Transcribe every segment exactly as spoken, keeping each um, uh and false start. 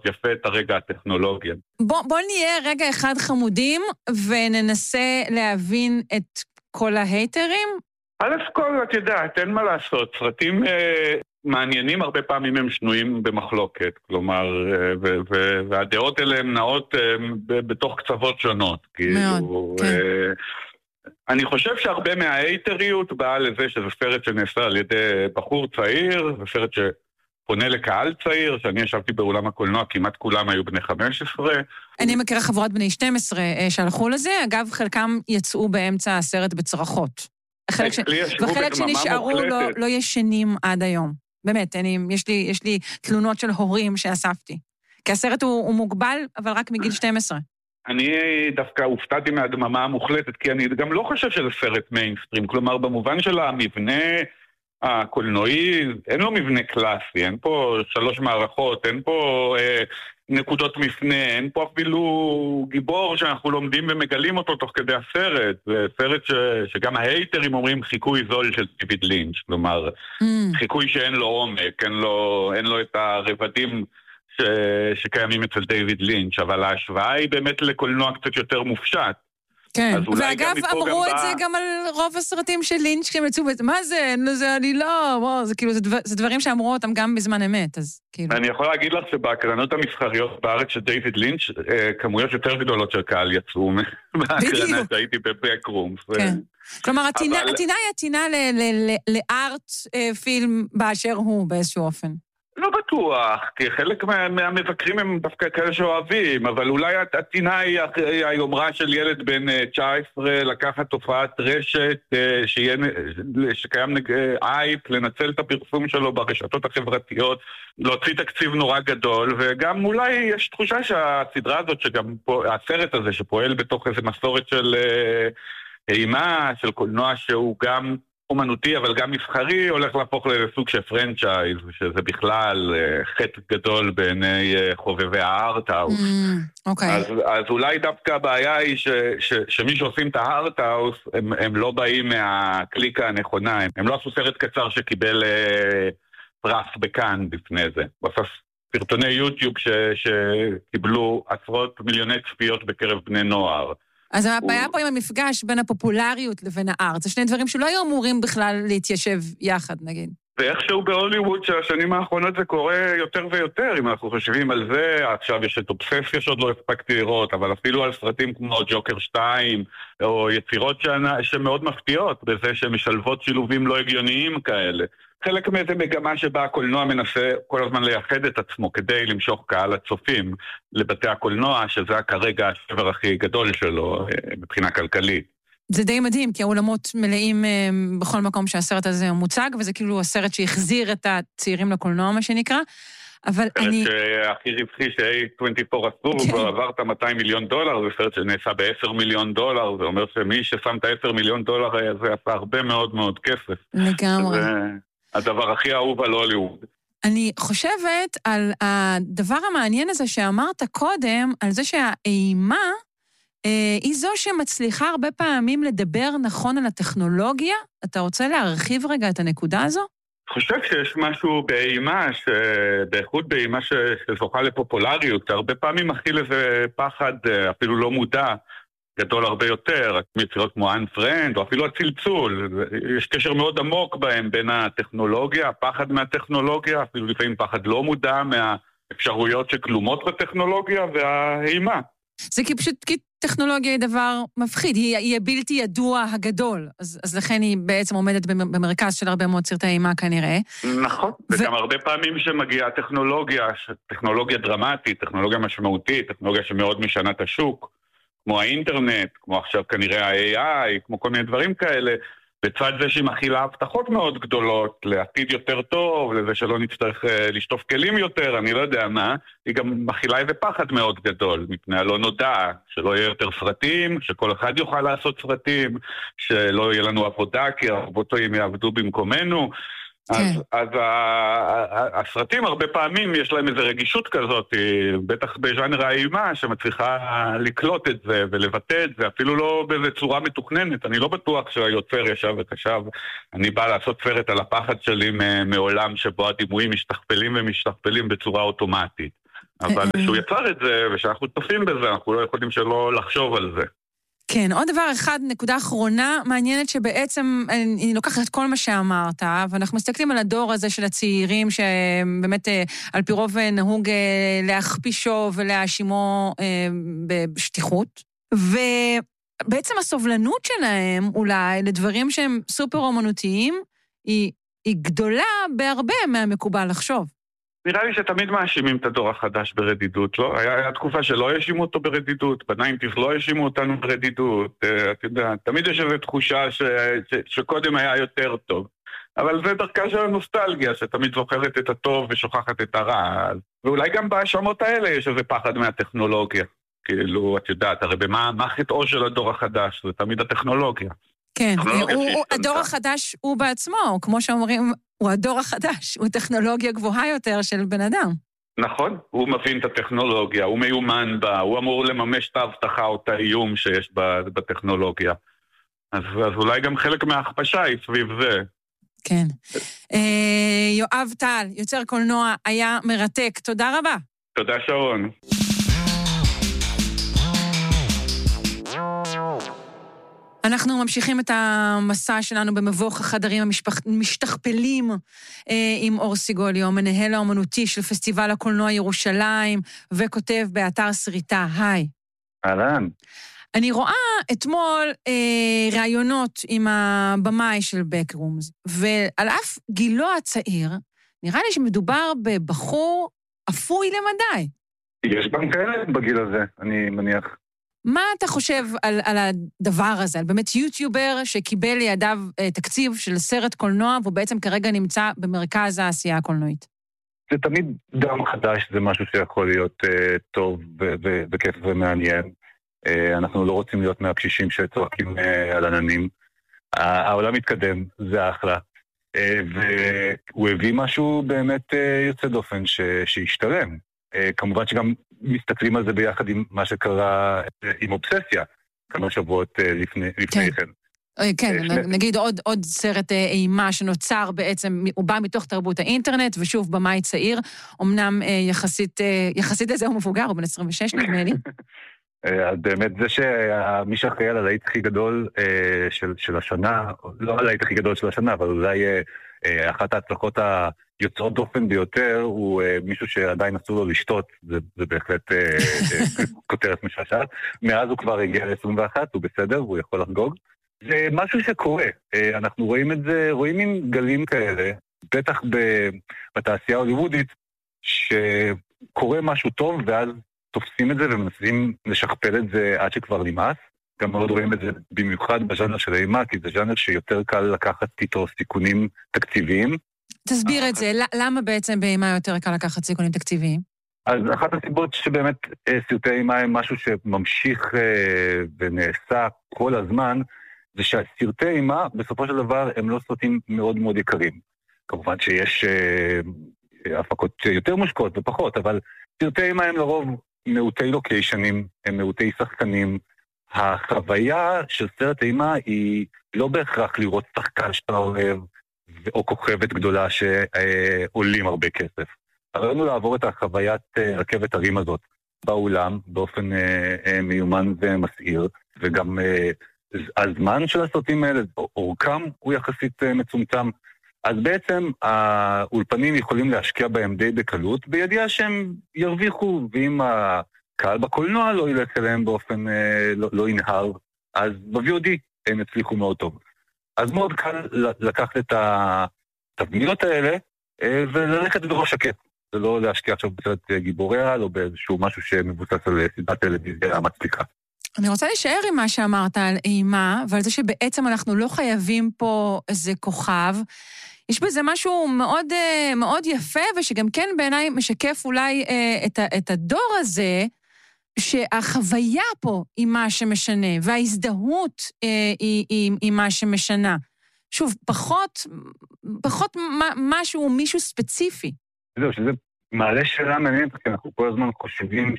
לראות יפה את הרגע הטכנולוגי. בוא, בוא נהיה רגע אחד חמודים, וננסה להבין את כל ההייטרים. א' כל, את יודעת, אין מה לעשות. סרטים אה, מעניינים הרבה פעמים הם שנויים במחלוקת. כלומר, אה, ו- ו- והדעות האלה הן נעות אה, ב- בתוך קצוות שונות. מאוד, כאילו, כן. אה, אני חושב שהרבה מההייטריות באה לזה שזה סרט שנעשה על ידי בחור צעיר, זה סרט שפונה לקהל צעיר, שאני ישבתי באולם הקולנוע, כמעט כולם היו בני חמש עשרה. אני מכירה חברות בני שתים עשרה שהלכו לזה, אגב, חלקם יצאו באמצע הסרט בצרחות. וחלק, ש... וחלק שנשארו לא, לא ישנים עד היום. באמת, אני, יש, לי, יש לי תלונות של הורים שאספתי. כי הסרט הוא, הוא מוגבל, אבל רק מגיל שתים עשרה. אני דווקא הופתעתי מהדממה המוחלטת, כי אני גם לא חושב שזה סרט מיינסטרים, כלומר במובן של המבנה הקולנועי, אין לו מבנה קלאסי, אין פה שלוש מערכות, אין פה אה, נקודות מפנה, אין פה אפילו גיבור שאנחנו לומדים ומגלים אותו תוך כדי הסרט, זה סרט ש, שגם ההייטרים אומרים חיקוי זול של דיוויד לינץ', כלומר mm. חיקוי שאין לו עומק, אין לו, אין לו את הרבדים ש... שקיימים אצל דיוויד לינץ', אבל ההשוואה היא באמת לקולנוע קצת יותר מופשט. כן, ואגב אמרו את זה גם על רוב הסרטים של לינץ' כשהם יצאו, מה זה? זה עלילה, וואו, זה כאילו, זה, דבר, זה דברים שאמרו אותם גם בזמן אמת, אז כאילו. אני יכול להגיד לך שבהקרנות המסחריות בארץ של דיוויד לינץ' כמויות יותר גדולות של קהל יצאו מהקרנה שהייתי בבקרומס. כן. כלומר, הטינה היא הטינה לארט פילם באשר הוא באיזשהו אופן. לא בטוח, כי חלק מה, מהמבקרים הם דווקא כאלה שאוהבים, אבל אולי הטינה היא היומרה של ילד בן תשע עשרה לקחת תופעת רשת שיהיה, שקיים אייפ, לנצל את הפרסום שלו ברשתות החברתיות, להוציא תקציב נורא גדול, וגם אולי יש תחושה שהסדרה הזאת, שגם פה, הסרט הזה שפועל בתוך איזו מסורת של אימה, של קולנוע שהוא גם אומנותי, אבל גם מסחרי, הולך להפוך לסוג של פרנצ'ייז, שזה בכלל חטא גדול בעיני חובבי הארטהאוס. Mm, okay. אז, אז אולי דווקא הבעיה היא ש, ש, שמי שעושים את הארטהאוס, הם, הם לא באים מהקליקה הנכונה, הם, הם לא עשו סרט קצר שקיבל אה, פרס בקאן בפני זה. בסוף סרטוני יוטיוב ש, שקיבלו עשרות מיליוני צפיות בקרב בני נוער. אז הבעיה פה עם המפגש בין הפופולריות לבין הארץ, זה שני דברים שלא היו אמורים בכלל להתיישב יחד, נגיד. ואיכשהו בהוליווד שהשנים האחרונות זה קורה יותר ויותר, אם אנחנו חושבים על זה, עכשיו יש את אובססיה שעוד לא הספקתי לראות, אבל אפילו על סרטים כמו ג'וקר שתיים, או יצירות שמאוד מפתיעות, בזה שמשלבות שילובים לא הגיוניים כאלה. חלק מאיזה מגמה שבה הקולנוע מנסה כל הזמן לייחד את עצמו כדי למשוך קהל הצופים לבתי הקולנוע, שזה כרגע השבר הכי גדול שלו מבחינה כלכלית. זה די מדהים, כי האולמות מלאים בכל מקום שהסרט הזה מוצג, וזה כאילו הסרט שהחזיר את הצעירים לקולנוע, מה שנקרא. אבל אני... סרט שהכי רווחי ש-איי עשרים וארבע עשו, הוא עבר את מאתיים מיליון דולר, זה סרט שנעשה ב-עשרה מיליון דולר, זה אומר שמי ששם את ה-עשרה מיליון דולר הזה עשה הרבה מאוד מאוד כסף. לגמרי. הדבר הכי אהוב על הוליווד. אני חושבת על הדבר המעניין הזה שאמרת קודם, על זה שהאימה אה, היא זו שמצליחה הרבה פעמים לדבר נכון על הטכנולוגיה. אתה רוצה להרחיב רגע את הנקודה הזו? אני חושב שיש משהו באימה, באיכות באימה שזוכה לפופולריות, הרבה פעמים מכיל איזה פחד, אפילו לא מודע, גדול הרבה יותר, מיצירות כמו אנפרנד, או אפילו הצלצול. יש קשר מאוד עמוק בהם בין הטכנולוגיה, הפחד מהטכנולוגיה, אפילו לפעמים פחד לא מודע מהאפשרויות שכלומות בטכנולוגיה, והאימה. זה כי פשוט כי טכנולוגיה היא דבר מפחיד, היא, היא הבלתי ידוע הגדול, אז, אז לכן היא בעצם עומדת במרכז של הרבה מאוד סרטי אימה כנראה. נכון, ו... וגם הרבה פעמים שמגיעה טכנולוגיה, טכנולוגיה דרמטית, טכנולוגיה משמעותית, טכנולוגיה שמאוד משנה את השוק, כמו האינטרנט, כמו עכשיו כנראה ה-איי איי, כמו כל מיני דברים כאלה, בצד זה שהיא מכילה הבטחות מאוד גדולות, לעתיד יותר טוב, לזה שלא נצטרך לשטוף כלים יותר, אני לא יודע מה, היא גם מכילה איזה פחד מאוד גדול, מפני הלא נודע, שלא יהיה יותר סרטים, שכל אחד יוכל לעשות סרטים, שלא יהיה לנו עבודה, כי הרובוטים יעבדו במקומנו, אז, אז הסרטים הרבה פעמים יש להם איזו רגישות כזאת, בטח בז'אנר האימה שמצליחה לקלוט את זה ולבטא את זה, אפילו לא באיזו צורה מתוכננת. אני לא בטוח שהיוצר ישב וחשב, אני בא לעשות סרט על הפחד שלי מעולם שבו הדימויים משתכפלים ומשתכפלים בצורה אוטומטית. אבל שהוא יצר את זה, ושאנחנו צופים בזה, אנחנו לא יכולים שלא לחשוב על זה. כן, עוד דבר אחד, נקודה אחרונה, מעניינת שבעצם, אני לוקחת את כל מה שאמרת, ואנחנו מסתכלים על הדור הזה של הצעירים, שבאמת על פי רוב נהוג להכפישו ולהאשימו בשטיחות, ובעצם הסובלנות שלהם אולי לדברים שהם סופר אומנותיים, היא, היא גדולה בהרבה מהמקובל לחשוב. נראה לי שתמיד מאשימים את הדור החדש ברדידות, לא? היה, היה תקופה שלא האשימו אותו ברדידות, בניינטיז לא האשימו אותנו ברדידות, אתה יודע, תמיד יש איזו תחושה ש, ש, שקודם היה יותר טוב. אבל זה דרכה של הנוסטלגיה, שתמיד זוכרת את הטוב ושוכחת את הרע. ואולי גם בהאשמות האלה יש איזה פחד מהטכנולוגיה. כאילו, את יודעת, הרי במה, מה חטאו של הדור החדש? זה תמיד הטכנולוגיה. כן, הוא, הוא, הדור החדש הוא בעצמו, כמו שאומרים, הוא הדור החדש, הוא טכנולוגיה גבוהה יותר של בן אדם. נכון, הוא מבין את הטכנולוגיה, הוא מיומן בה, הוא אמור לממש את ההבטחה או את האיום שיש בטכנולוגיה. אז, אז אולי גם חלק מההכפשה היא סביב זה. כן. אה, יואב טל, יוצר קולנוע, היה מרתק. תודה רבה. תודה שרון. אנחנו ממשיכים את המסע שלנו במבוך החדרים המשתכפלים אה, עם אור סיגוליו, מנהל האומנותי של פסטיבל הקולנוע ירושלים, וכותב באתר סריטה. היי. אהלן. אני רואה אתמול אה, ראיונות עם הבמאי של Backrooms, ועל אף גילו הצעיר, נראה לי שמדובר בבחור אפוי למדי. יש גם כאלה בגיל הזה, אני מניח. מה אתה חושב על, על הדבר הזה? על באמת יוטיובר שקיבל לידיו אה, תקציב של סרט קולנוע, והוא בעצם כרגע נמצא במרכז העשייה הקולנועית? זה תמיד דם חדש, זה משהו שיכול להיות אה, טוב ו- ו- וכיף ומעניין. אה, אנחנו לא רוצים להיות מהקשישים שצועקים אה, על עננים. העולם מתקדם, זה אחלה. אה, והוא הביא משהו באמת אה, יוצא דופן ש- שישתלם. אה, כמובן שגם מסתכלים על זה ביחד עם מה שקרה עם אובססיה, כמה שבועות לפני, לפני כן. כן, נגיד עוד, עוד סרט אימה שנוצר בעצם, הוא בא מתוך תרבות האינטרנט, ושוב, במאי צעיר, אמנם יחסית, יחסית לזה הוא מבוגר, הוא בן עשרים ושש נדמה לי. אז באמת זה שמי שאחראי על הלהיט הכי גדול של, של השנה, לא הלהיט הכי גדול של השנה, אבל אולי אחת ההצלחות היוצאות דופן ביותר, הוא מישהו שעדיין אסור לו לשתות, זה, זה בהחלט כותרת משעשעת. מאז הוא כבר הגיע ל-עשרים ואחת, הוא בסדר, הוא יכול לחגוג. זה משהו שקורה, אנחנו רואים את זה, רואים עם גלים כאלה, בטח בתעשייה ההוליוודית, שקורה משהו טוב, ואז תופסים את זה ומנסים לשכפל את זה עד שכבר נמאס. גם מאוד רואים את זה במיוחד בז'אנר של אימה, כי זה ז'אנר שיותר קל לקחת איתו סיכונים תקציביים. תסביר את זה, למה בעצם באימה יותר קל לקחת סיכונים תקציביים? אז אחת הסיבות שבאמת סרטי אימה הם משהו שממשיך ונעשה כל הזמן, זה שהסרטי אימה בסופו של דבר הם לא סרטים מאוד מאוד יקרים. כמובן שיש הפקות יותר מושקעות ופחות, אבל סרטי אימה הם לרוב מעוטי לוקיישנים, הם מעוטי שחקנים. החוויה של סרט אימה היא לא בהכרח לראות שחקן שאתה אוהב, או כוכבת גדולה שעולים הרבה כסף. הרעיון לעבור את החוויית רכבת הרים הזאת באולם, באופן מיומן ומסעיר, וגם הזמן של הסרטים האלה, אורכם הוא יחסית מצומצם, אז בעצם האולפנים יכולים להשקיע בהם די בקלות, בידיעה שהם ירוויחו, ואם הקהל בקולנוע לא ילך אליהם באופן לא, לא ינהר, אז ב-וי או די הם יצליחו מאוד טוב. אז מאוד קל לקחת את התבניות האלה וללכת בראש שקט. זה לא להשקיע עכשיו בסרט גיבורי על או באיזשהו משהו שמבוסס על סדרת טלוויזיה מצליחה. אני רוצה להישאר עם מה שאמרת על אימה, ועל זה שבעצם אנחנו לא חייבים פה איזה כוכב. יש בזה משהו מאוד, מאוד יפה, ושגם כן בעיניי משקף אולי את, את הדור הזה, שהחוויה פה היא מה שמשנה, וההזדהות היא, היא, היא מה שמשנה. שוב, פחות, פחות משהו, מישהו ספציפי. זהו, שזה מעלה שאלה מעניינת, כי אנחנו כל הזמן חושבים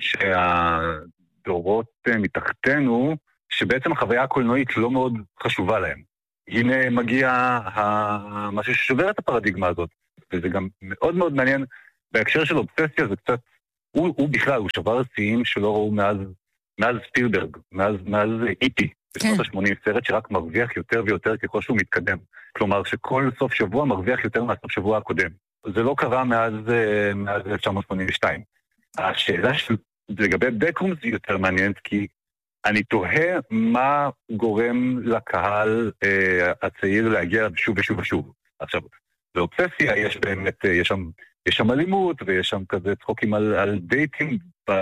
שהדורות מתחתנו, שבעצם החוויה הקולנועית לא מאוד חשובה להם. הנה מגיע משהו ששובר את הפרדיגמה הזאת, וזה גם מאוד מאוד מעניין. בהקשר של אובססיה זה קצת הוא, הוא בכלל, הוא שבר שיאים שלא ראו מאז, מאז ספילברג, מאז, מאז איטי, בשנות ה-שמונים, סרט שרק מרוויח יותר ויותר ככל שהוא מתקדם. כלומר שכל סוף שבוע מרוויח יותר מהסוף שבוע הקודם. זה לא קרה מאז, מאז אלף תשע מאות שמונים ושתיים. השאלה של, לגבי בקרומס היא יותר מעניינת, כי אני תוהה מה גורם לקהל אה, הצעיר להגיע שוב ושוב ושוב. עכשיו, באובססיה יש באמת, יש שם, יש שם אלימות, ויש שם כזה צחוקים על, על דייטים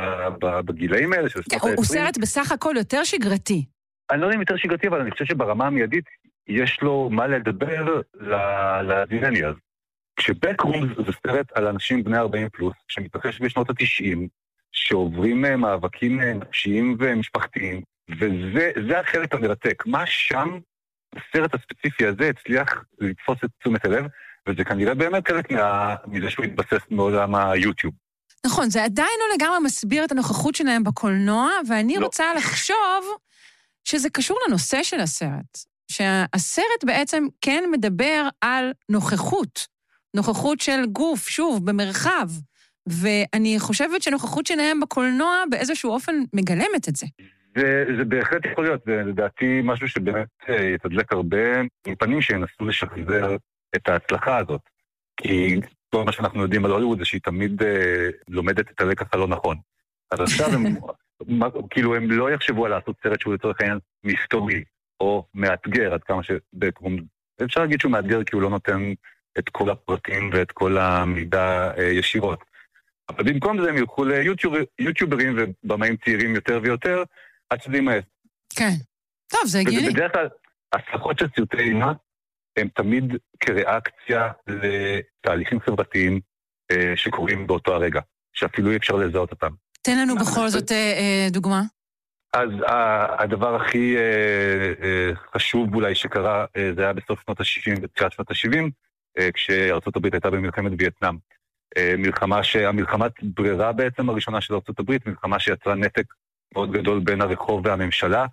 בגילאים האלה של שנות ה-עשרים. הוא סרט בסך הכל יותר שגרתי. אני לא יודע אם יותר שגרתי, אבל אני חושב שברמה המיידית יש לו מה לדבר לזילניאז. כשבקרומס זה סרט על אנשים בני ארבעים פלוס, שמתרחש בשנות ה-תשעים, שעוברים מאבקים נפשיים ומשפחתיים, וזה החלק המרתק. מה שם, הסרט הספציפי הזה הצליח לתפוס את תשומת הלב, וזה כנראה באמת חלק מזה שהוא התבסס מעולם היוטיוב. נכון, זה עדיין לא לגמרי מסביר את הנוכחות שלהם בקולנוע, ואני לא. רוצה לחשוב שזה קשור לנושא של הסרט. שהסרט בעצם כן מדבר על נוכחות, נוכחות של גוף, שוב, במרחב, ואני חושבת שנוכחות שלהם בקולנוע באיזשהו אופן מגלמת את זה. זה, זה בהחלט יכול להיות, זה לדעתי משהו שבאמת יתדלק הרבה מפנים שינסו לשחזר את ההצלחה הזאת. כי כל מה שאנחנו יודעים על הוליווד זה שהיא תמיד אה, לומדת את הלקח הלא נכון. אז עכשיו הם, מה, כאילו הם לא יחשבו על לעשות סרט שהוא לצורך העניין מסתורי או מאתגר, עד כמה שבקרום, אפשר להגיד שהוא מאתגר כי הוא לא נותן את כל הפרטים ואת כל המידע אה, ישירות. אבל במקום זה הם ילכו ליוטיוברים ובמאים צעירים יותר ויותר, עד שזה יימאס. כן. טוב, זה הגיוני. ובדרך כלל, ההצלחות של סרטי אימה, הם תמיד כריאקציה לתהליכים חברתיים אה, שקורים באותו הרגע, שאפילו אי אפשר לזהות אותם. תן לנו בכל זאת אה, דוגמה. אז הדבר הכי אה, אה, חשוב אולי שקרה, אה, זה היה בסוף שנות ה-שישים ותחילת שנות ה-שבעים, אה, כשארצות הברית הייתה במלחמת וייטנאם. מלחמה שהמלחמת ברירה בעצם הראשונה של ארצות הברית, מלחמה שיצרה נתק מאוד גדול בין הרחוב והממשלה,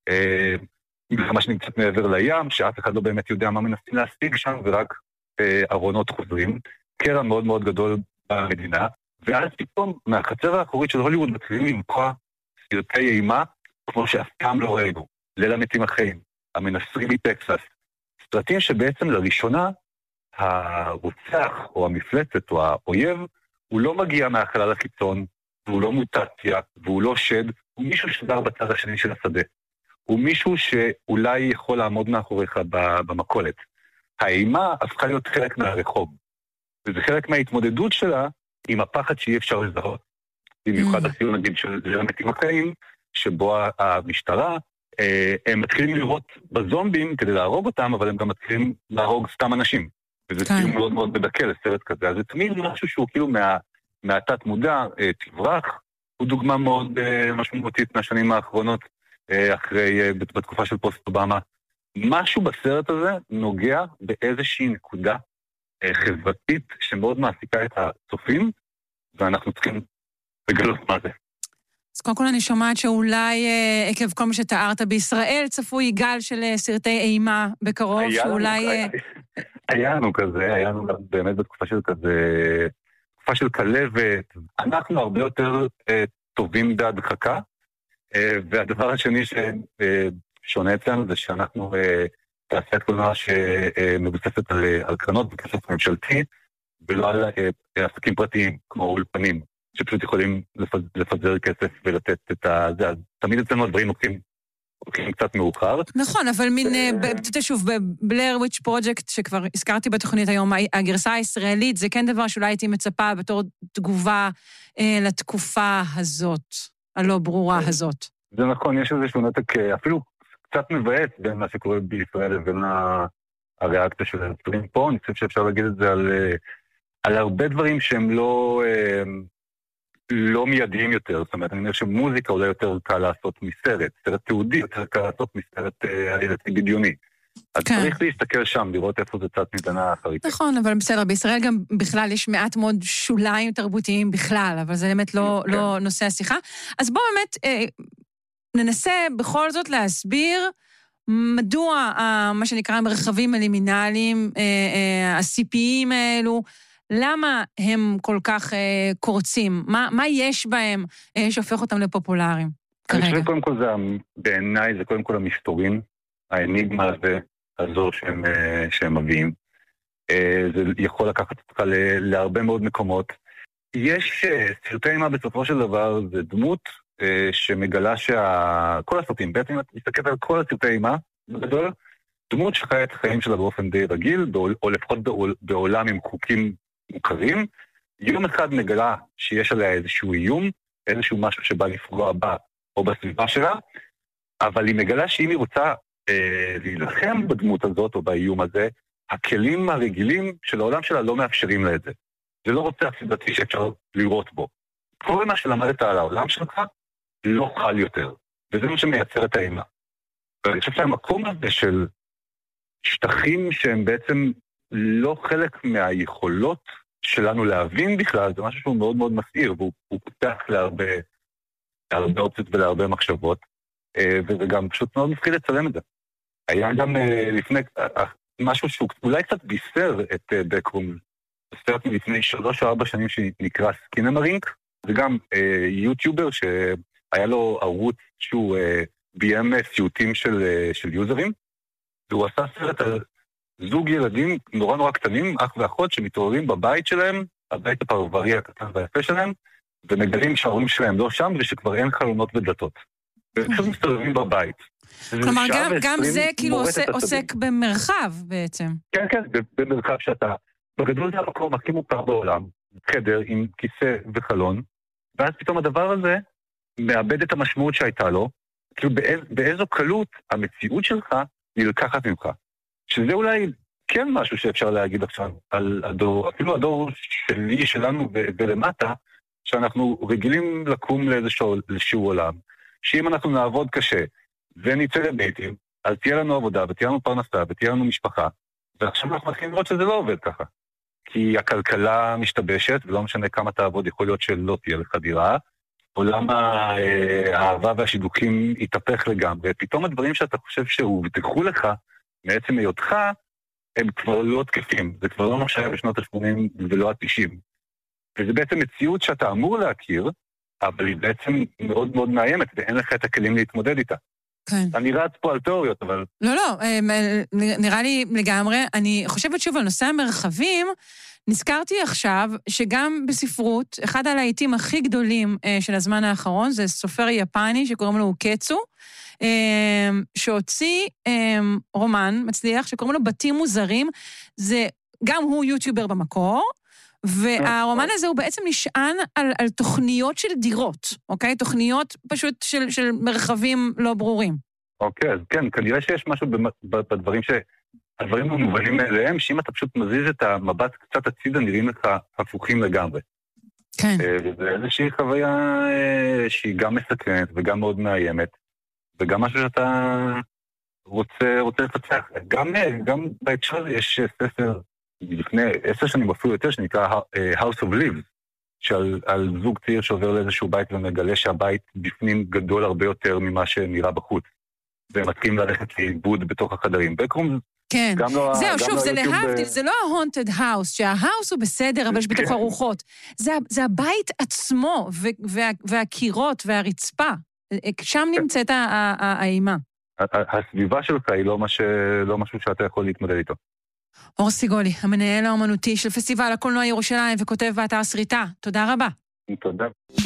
מלחמה שנמצאת מעבר לים, שאף אחד לא באמת יודע מה מנסים להשיג שם, ורק ארונות חוזרים, קרע מאוד מאוד גדול במדינה, ואז פתאום מהחצר האחורית של הוליווד מתחילים למכוע סרטי אימה, כמו שאף פעם לא ראינו, ליל המתים החיים, המנסרים מטקסס, סרטים שבעצם לראשונה, הרוצח או המפלצת או האויב, הוא לא מגיע מהחלל החיצון, והוא לא מוטציה, והוא לא שד, הוא מישהו שגר בצד השני של השדה. הוא מישהו שאולי יכול לעמוד מאחוריך במקולת. האימה הפכה להיות חלק מהרחוב, וזה חלק מההתמודדות שלה עם הפחד שאי אפשר לזהות. במיוחד הסיום נגיד של המתים החיים, שבו המשטרה, הם מתחילים לראות בזומבים כדי להרוג אותם, אבל הם גם מתחילים להרוג סתם אנשים. וזה סיום מאוד מאוד מדכא לסרט כזה. אז זה תמיד משהו שהוא כאילו מה, מהתת מודע, תברח, הוא דוגמה מאוד משמעותית מהשנים האחרונות, אחרי, בתקופה של פוסט אובמה. משהו בסרט הזה נוגע באיזושהי נקודה חברתית שמאוד מעסיקה את הצופים, ואנחנו צריכים לגלות מה זה. אז קודם כל אני שומעת שאולי עקב כל מה שתיארת בישראל צפוי גל של סרטי אימה בקרוב, שאולי... היה לנו כזה, היה לנו באמת בתקופה של כזה, תקופה של כלבת, אנחנו הרבה יותר טובים בהדחקה, והדבר השני ששונה אצלנו זה שאנחנו תעשיית קולנוע שמבוססת על קרנות בכסף ממשלתי, ולא על עסקים פרטיים, כמו אולפנים, שפשוט יכולים לפזר כסף ולתת את זה. תמיד אצלנו הדברים הולכים קצת מאוחר. נכון, אבל מין, שוב, בבלר וויץ' פרוג'קט, שכבר הזכרתי בתוכנית היום, הגרסה הישראלית, זה כן דבר שאולי הייתי מצפה בתור תגובה לתקופה הזאת, הלא ברורה הזאת. זה נכון, יש איזשהו נתק אפילו קצת מבאס בין מה שקורה בישראל לבין הריאקציה של הסרטים פה. אני חושב שאפשר להגיד את זה על, על הרבה דברים שהם לא, לא מיידיים יותר. זאת אומרת, אני אומר שמוזיקה אולי יותר קל לעשות מסרט, סרט תיעודי יותר קל לעשות מסרט עלילתי בדיוני. אז כן. צריך להסתכל שם, לראות איפה זה קצת מדנה אחרית. נכון, אבל בסדר, בישראל גם בכלל יש מעט מאוד שוליים תרבותיים בכלל, אבל זה באמת לא, כן. לא נושא השיחה. אז בואו באמת אה, ננסה בכל זאת להסביר מדוע אה, מה שנקרא מרחבים אלימינליים, אה, אה, ה-סי פי איים האלו, למה הם כל כך אה, קורצים? מה, מה יש בהם אה, שהופך אותם לפופולריים? אני חושב קודם כל זה, בעיניי זה קודם כל המסתורים, האניגמה הזה, הזו שהם, שהם מביאים. זה יכול לקחת אותך להרבה מאוד מקומות. יש סרטי אימה בסופו של דבר, זה דמות שמגלה שה... כל הסרטים, בעצם אם את מסתכלת על כל הסרטי אימה, בגדול, דמות שחיה את החיים שלה באופן די רגיל, או לפחות בעולם עם חוקים מוכרים, יום אחד מגלה שיש עליה איזשהו איום, איזשהו משהו שבא לפגוע בה, או בסביבה שלה, אבל היא מגלה שאם היא רוצה אה, להילחם בדמות הזאת או באיום הזה, הכלים הרגילים של העולם שלה לא מאפשרים לה את זה. זה לא רוצח סדרתי שאפשר לראות בו. כל מה שלמדת על העולם שלך לא חל יותר, וזה מה שמייצר את האימה. ואני חושב שהמקום הזה של שטחים שהם בעצם לא חלק מהיכולות שלנו להבין בכלל, זה משהו שהוא מאוד מאוד מסעיר, והוא פותח להרבה... להרבה אופציות ולהרבה מחשבות, וזה גם פשוט מאוד מפחיד לצלם את זה. היה גם לפני, משהו שהוא אולי קצת בישר את בקרום, סרט לפני שלוש או ארבע שנים שנקרא סקינמרינק, זה גם יוטיובר שהיה לו ערוץ שהוא ביים סיוטים של, של יוזרים, והוא עשה סרט על זוג ילדים נורא נורא קטנים, אח ואחות, שמתעוררים בבית שלהם, הבית הפרברי הקטן והיפה שלהם, ומגלים שההורים שלהם לא שם, ושכבר אין חלונות ודלתות. והם פשוט מסתובבים בבית. כלומר, גם, גם זה כאילו עושה, עוסק במרחב בעצם. כן, כן, במרחב שאתה... בגדול זה המקום הכי מוכר בעולם, חדר עם כיסא וחלון, ואז פתאום הדבר הזה מאבד את המשמעות שהייתה לו, כאילו באיז, באיזו קלות המציאות שלך נלקחת ממך. שזה אולי כן משהו שאפשר להגיד עכשיו על הדור, אפילו הדור שלי, שלנו ולמטה, שאנחנו רגילים לקום לאיזשהו עולם, שאם אנחנו נעבוד קשה ונצא לביתים, אז תהיה לנו עבודה ותהיה לנו פרנסה ותהיה לנו משפחה, ועכשיו אנחנו מתחילים לראות שזה לא עובד ככה. כי הכלכלה משתבשת, ולא משנה כמה תעבוד, יכול להיות שלא תהיה לך דירה, עולם האהבה והשידוכים יתהפך לגמרי, פתאום הדברים שאתה חושב שהובטחו לך, מעצם היותך, הם כבר לא תקפים, זה כבר לא מה שהיה בשנות ה-שמונים ולא ה-תשעים. וזה בעצם מציאות שאתה אמור להכיר, אבל היא בעצם מאוד מאוד מאיימת, ואין לך את הכלים להתמודד איתה. כן. אני רץ פה על תיאוריות, אבל... לא, לא, נראה לי לגמרי. אני חושבת שוב על נושא המרחבים, נזכרתי עכשיו שגם בספרות, אחד הלהיטים הכי גדולים של הזמן האחרון, זה סופר יפני שקוראים לו קצו, שהוציא רומן מצליח שקוראים לו בתים מוזרים, זה גם הוא יוטיובר במקור, והרומן הזה הוא בעצם נשען על, על תוכניות של דירות, אוקיי? תוכניות פשוט של, של מרחבים לא ברורים. אוקיי, אז כן, כנראה שיש משהו בדברים ש... הדברים המובנים מאליהם, שאם אתה פשוט מזיז את המבט קצת הצידה, נראים לך הפוכים לגמרי. כן. וזה איזושהי חוויה שהיא גם מסקרנת וגם מאוד מאיימת, וגם משהו שאתה רוצה, רוצה לפצח. גם, גם בהקשר יש ספר, לפני עשר שנים אפילו יותר, שנקרא House of Leaves, שעל על זוג צעיר שעובר לאיזשהו בית ומגלה שהבית בפנים גדול הרבה יותר ממה שנראה בחוץ. והם מתחילים ללכת לאיבוד בתוך החדרים. בקרום, כן, לא, זהו, שוב, לא זה היוטיוב... להבדיל, זה לא ה-haunted house, שה-house הוא בסדר, אבל יש בתוך הרוחות. זה, זה הבית עצמו, וה, והקירות והרצפה. שם נמצאת האימה. הסביבה שלך היא לא, מש... לא משהו שאתה יכול להתמודד איתו. אור סיגולי, המנהל האומנותי של פסטיבל הקולנוע ירושלים וכותב באתר סריטה. תודה רבה. תודה.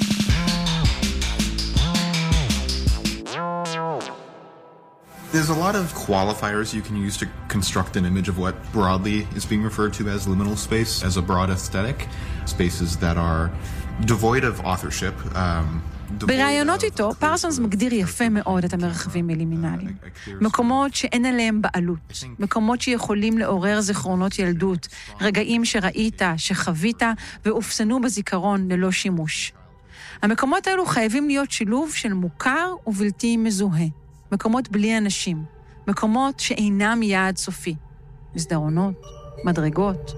There's a lot of qualifiers you can use to construct an image of what broadly is being referred to as liminal space, as a broad aesthetic. Spaces that are devoid of authorship. Um, ברעיונות איתו, פרסונס מגדיר יפה מאוד את המרחבים הלימינליים. מקומות שאין עליהם בעלות, מקומות שיכולים לעורר זיכרונות ילדות, רגעים שראית, שחווית, ואופסנו בזיכרון ללא שימוש. המקומות האלו חייבים להיות שילוב של מוכר ובלתי מזוהה. מקומות בלי אנשים, מקומות שאינם יעד סופי. מסדרונות, מדרגות.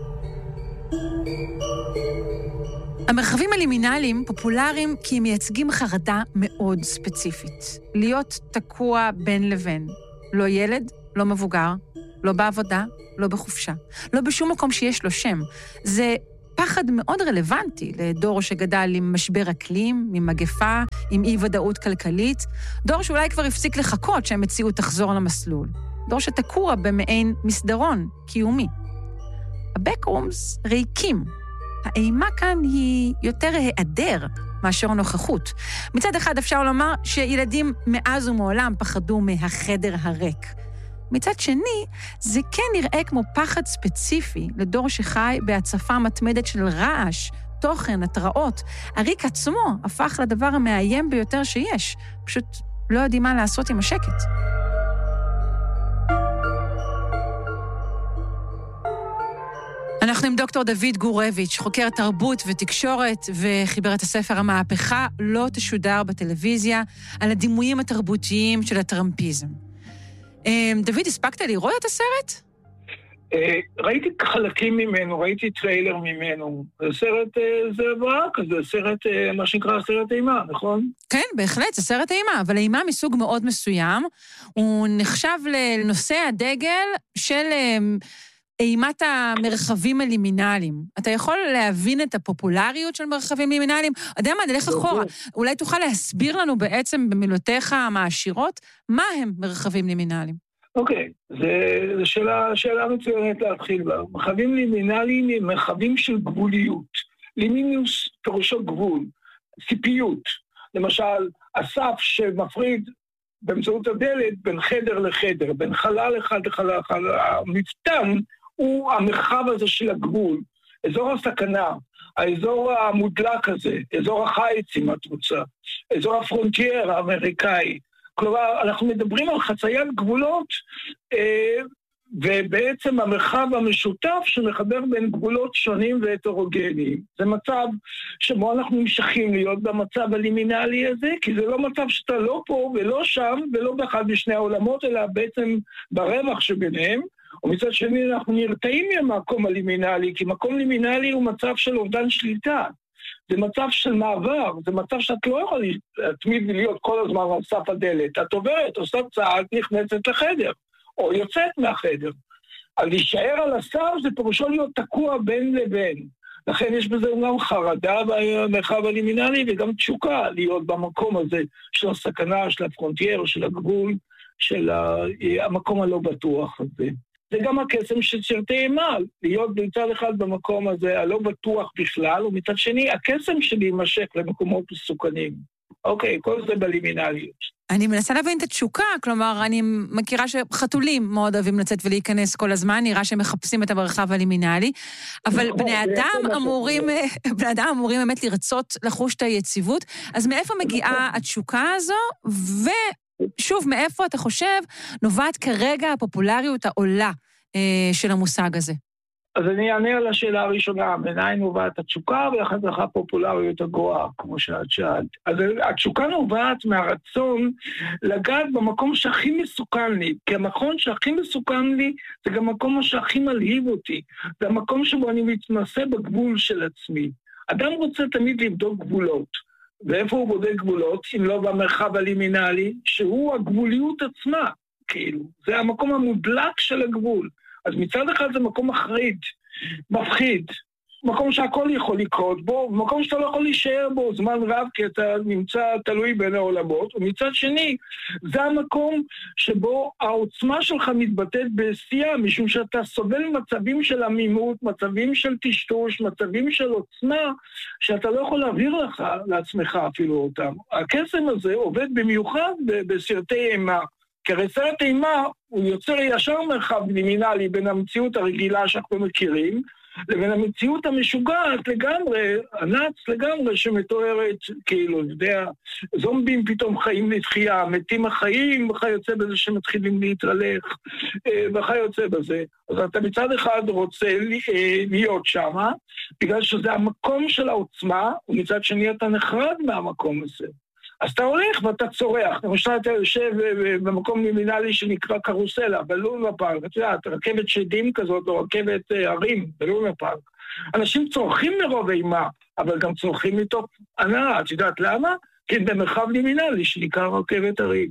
המרחבים הלימינליים פופולריים כי הם מייצגים חרדה מאוד ספציפית. להיות תקוע בין לבין. לא ילד, לא מבוגר, לא בעבודה, לא בחופשה. לא בשום מקום שיש לו שם. זה פחד מאוד רלוונטי לדור שגדל עם משבר אקלים, עם מגפה, עם אי-ודאות כלכלית, דור שאולי כבר הפסיק לחכות שהמציאות תחזור למסלול, דור שתקוע במעין מסדרון קיומי. הבקרומס ריקים. האימה כאן היא יותר היעדר מאשר נוכחות. מצד אחד אפשר לומר שילדים מאז ומעולם פחדו מהחדר הריק. מצד שני, זה כן נראה כמו פחד ספציפי לדור שחי בהצפה מתמדת של רעש, תוכן, התראות. הריק עצמו הפך לדבר המאיים ביותר שיש. פשוט לא יודעים מה לעשות עם השקט. אנחנו עם דוקטור דוד גורביץ', חוקר תרבות ותקשורת, וחיבר את הספר המהפכה לא תשודר בטלוויזיה, על הדימויים התרבותיים של הטראמפיזם. דוד, הספקת לראות את הסרט? ראיתי חלקים ממנו, ראיתי טריילר ממנו. זה סרט, זה עברה כזה, סרט, מה שנקרא סרט אימה, נכון? כן, בהחלט, זה סרט אימה, אבל אימה מסוג מאוד מסוים. הוא נחשב לנושא הדגל של אימת המרחבים הלימינליים. אתה יכול להבין את הפופולריות של מרחבים לימינליים? אתה יודע מה, נלך אחורה. אולי תוכל להסביר לנו בעצם במילותיך המעשירות, מה הם מרחבים לימינליים? אוקיי, זו שאלה, שאלה מצוינת להתחיל בה. מרחבים לימינליים הם מרחבים של גבוליות. לימינוס פירושו גבול, ציפיות. למשל, הסף שמפריד באמצעות הדלת בין חדר לחדר, בין חלל אחד לחלל אחד, המפתן הוא המרחב הזה של הגבול, אזור הסכנה, האזור המודלק הזה, אזור החיץ אם את רוצה, אזור הפרונטייר האמריקאי. כלומר, אנחנו מדברים על חציית גבולות, אה, ובעצם המרחב המשותף שמחבר בין גבולות שונים והטרוגניים. זה מצב שבו אנחנו נמשכים להיות במצב הלימינלי הזה, כי זה לא מצב שאתה לא פה ולא שם, ולא באחד משני העולמות, אלא בעצם ברווח שביניהם. ומצד שני אנחנו נרתעים מהמקום הלימינלי, כי מקום לימינלי הוא מצב של אובדן שליטה. זה מצב של מעבר, זה מצב שאת לא יכולה להתמיד להיות כל הזמן על סף הדלת. את עוברת, עושה צעד, נכנסת לחדר. או יוצאת מהחדר. אז להישאר על הסף זה פירושו להיות תקוע בין לבין. לכן יש בזה גם חרדה במרחב הלימינלי וגם תשוקה להיות במקום הזה של הסכנה, של הפרונטייר, של הגבול, של המקום הלא בטוח הזה. זה גם הקסם של סרטי אימה, להיות מצד אחד במקום הזה הלא בטוח בכלל, ומצד שני הקסם שלי יימשך למקומות מסוכנים. אוקיי, כל זה בלימינליות. אני מנסה להבין את התשוקה, כלומר, אני מכירה שחתולים מאוד אוהבים לצאת ולהיכנס כל הזמן, נראה שהם מחפשים את המרחב הלימינלי, אבל בני אדם אמורים, בני אדם אמורים באמת לרצות לחוש את היציבות, אז מאיפה מגיעה התשוקה הזו, ושוב, מאיפה אתה חושב נובעת כרגע הפופולריות העולה של המושג הזה? אז אני אענה על השאלה הראשונה, מניין נובעת התשוקה ואחר כך הפופולריות הגואה, כמו שאת שאלת. אז התשוקה נובעת מהרצון לגעת במקום שהכי מסוכן לי, כי המקום שהכי מסוכן לי זה גם המקום שהכי מלהיב אותי, זה המקום שבו אני מתנסה בגבול של עצמי. אדם רוצה תמיד לבדוק גבולות, ואיפה הוא בודק גבולות, אם לא במרחב הלימינלי, שהוא הגבוליות עצמה, כאילו, זה המקום המודלק של הגבול. אז מצד אחד זה מקום מחריד, מפחיד, מקום שהכל יכול לקרות בו, מקום שאתה לא יכול להישאר בו זמן רב, כי אתה נמצא תלוי בין העולמות, ומצד שני, זה המקום שבו העוצמה שלך מתבטאת בשיאה, משום שאתה סובל מצבים של עמימות, מצבים של טשטוש, מצבים של עוצמה, שאתה לא יכול להעביר לך, לעצמך אפילו אותם. הקסם הזה עובד במיוחד בסרטי אימה, כי הרי סרט אימה הוא יוצר ישר מרחב לימינלי בין המציאות הרגילה שאנחנו מכירים, לבין המציאות המשוגעת לגמרי, הנץ לגמרי שמתוארת, כאילו, יודע, זומבים פתאום חיים לתחייה, מתים החיים, וכיוצא בזה שמתחילים להתרלך, וכיוצא בזה. אז אתה מצד אחד רוצה להיות שמה, בגלל שזה המקום של העוצמה, ומצד שני אתה נחרד מהמקום הזה. אז אתה הולך ואתה צורח, למשל אתה יושב במקום לימינלי שנקרא קרוסלה, בלונה פארק, אתה יודע, רכבת שדים כזאת, או רכבת הרים, בלונה פארק. אנשים צורכים מרוב אימה, אבל גם צורכים מתוך הנאה, את יודעת למה? כי במרחב לימינלי שנקרא רכבת הרים.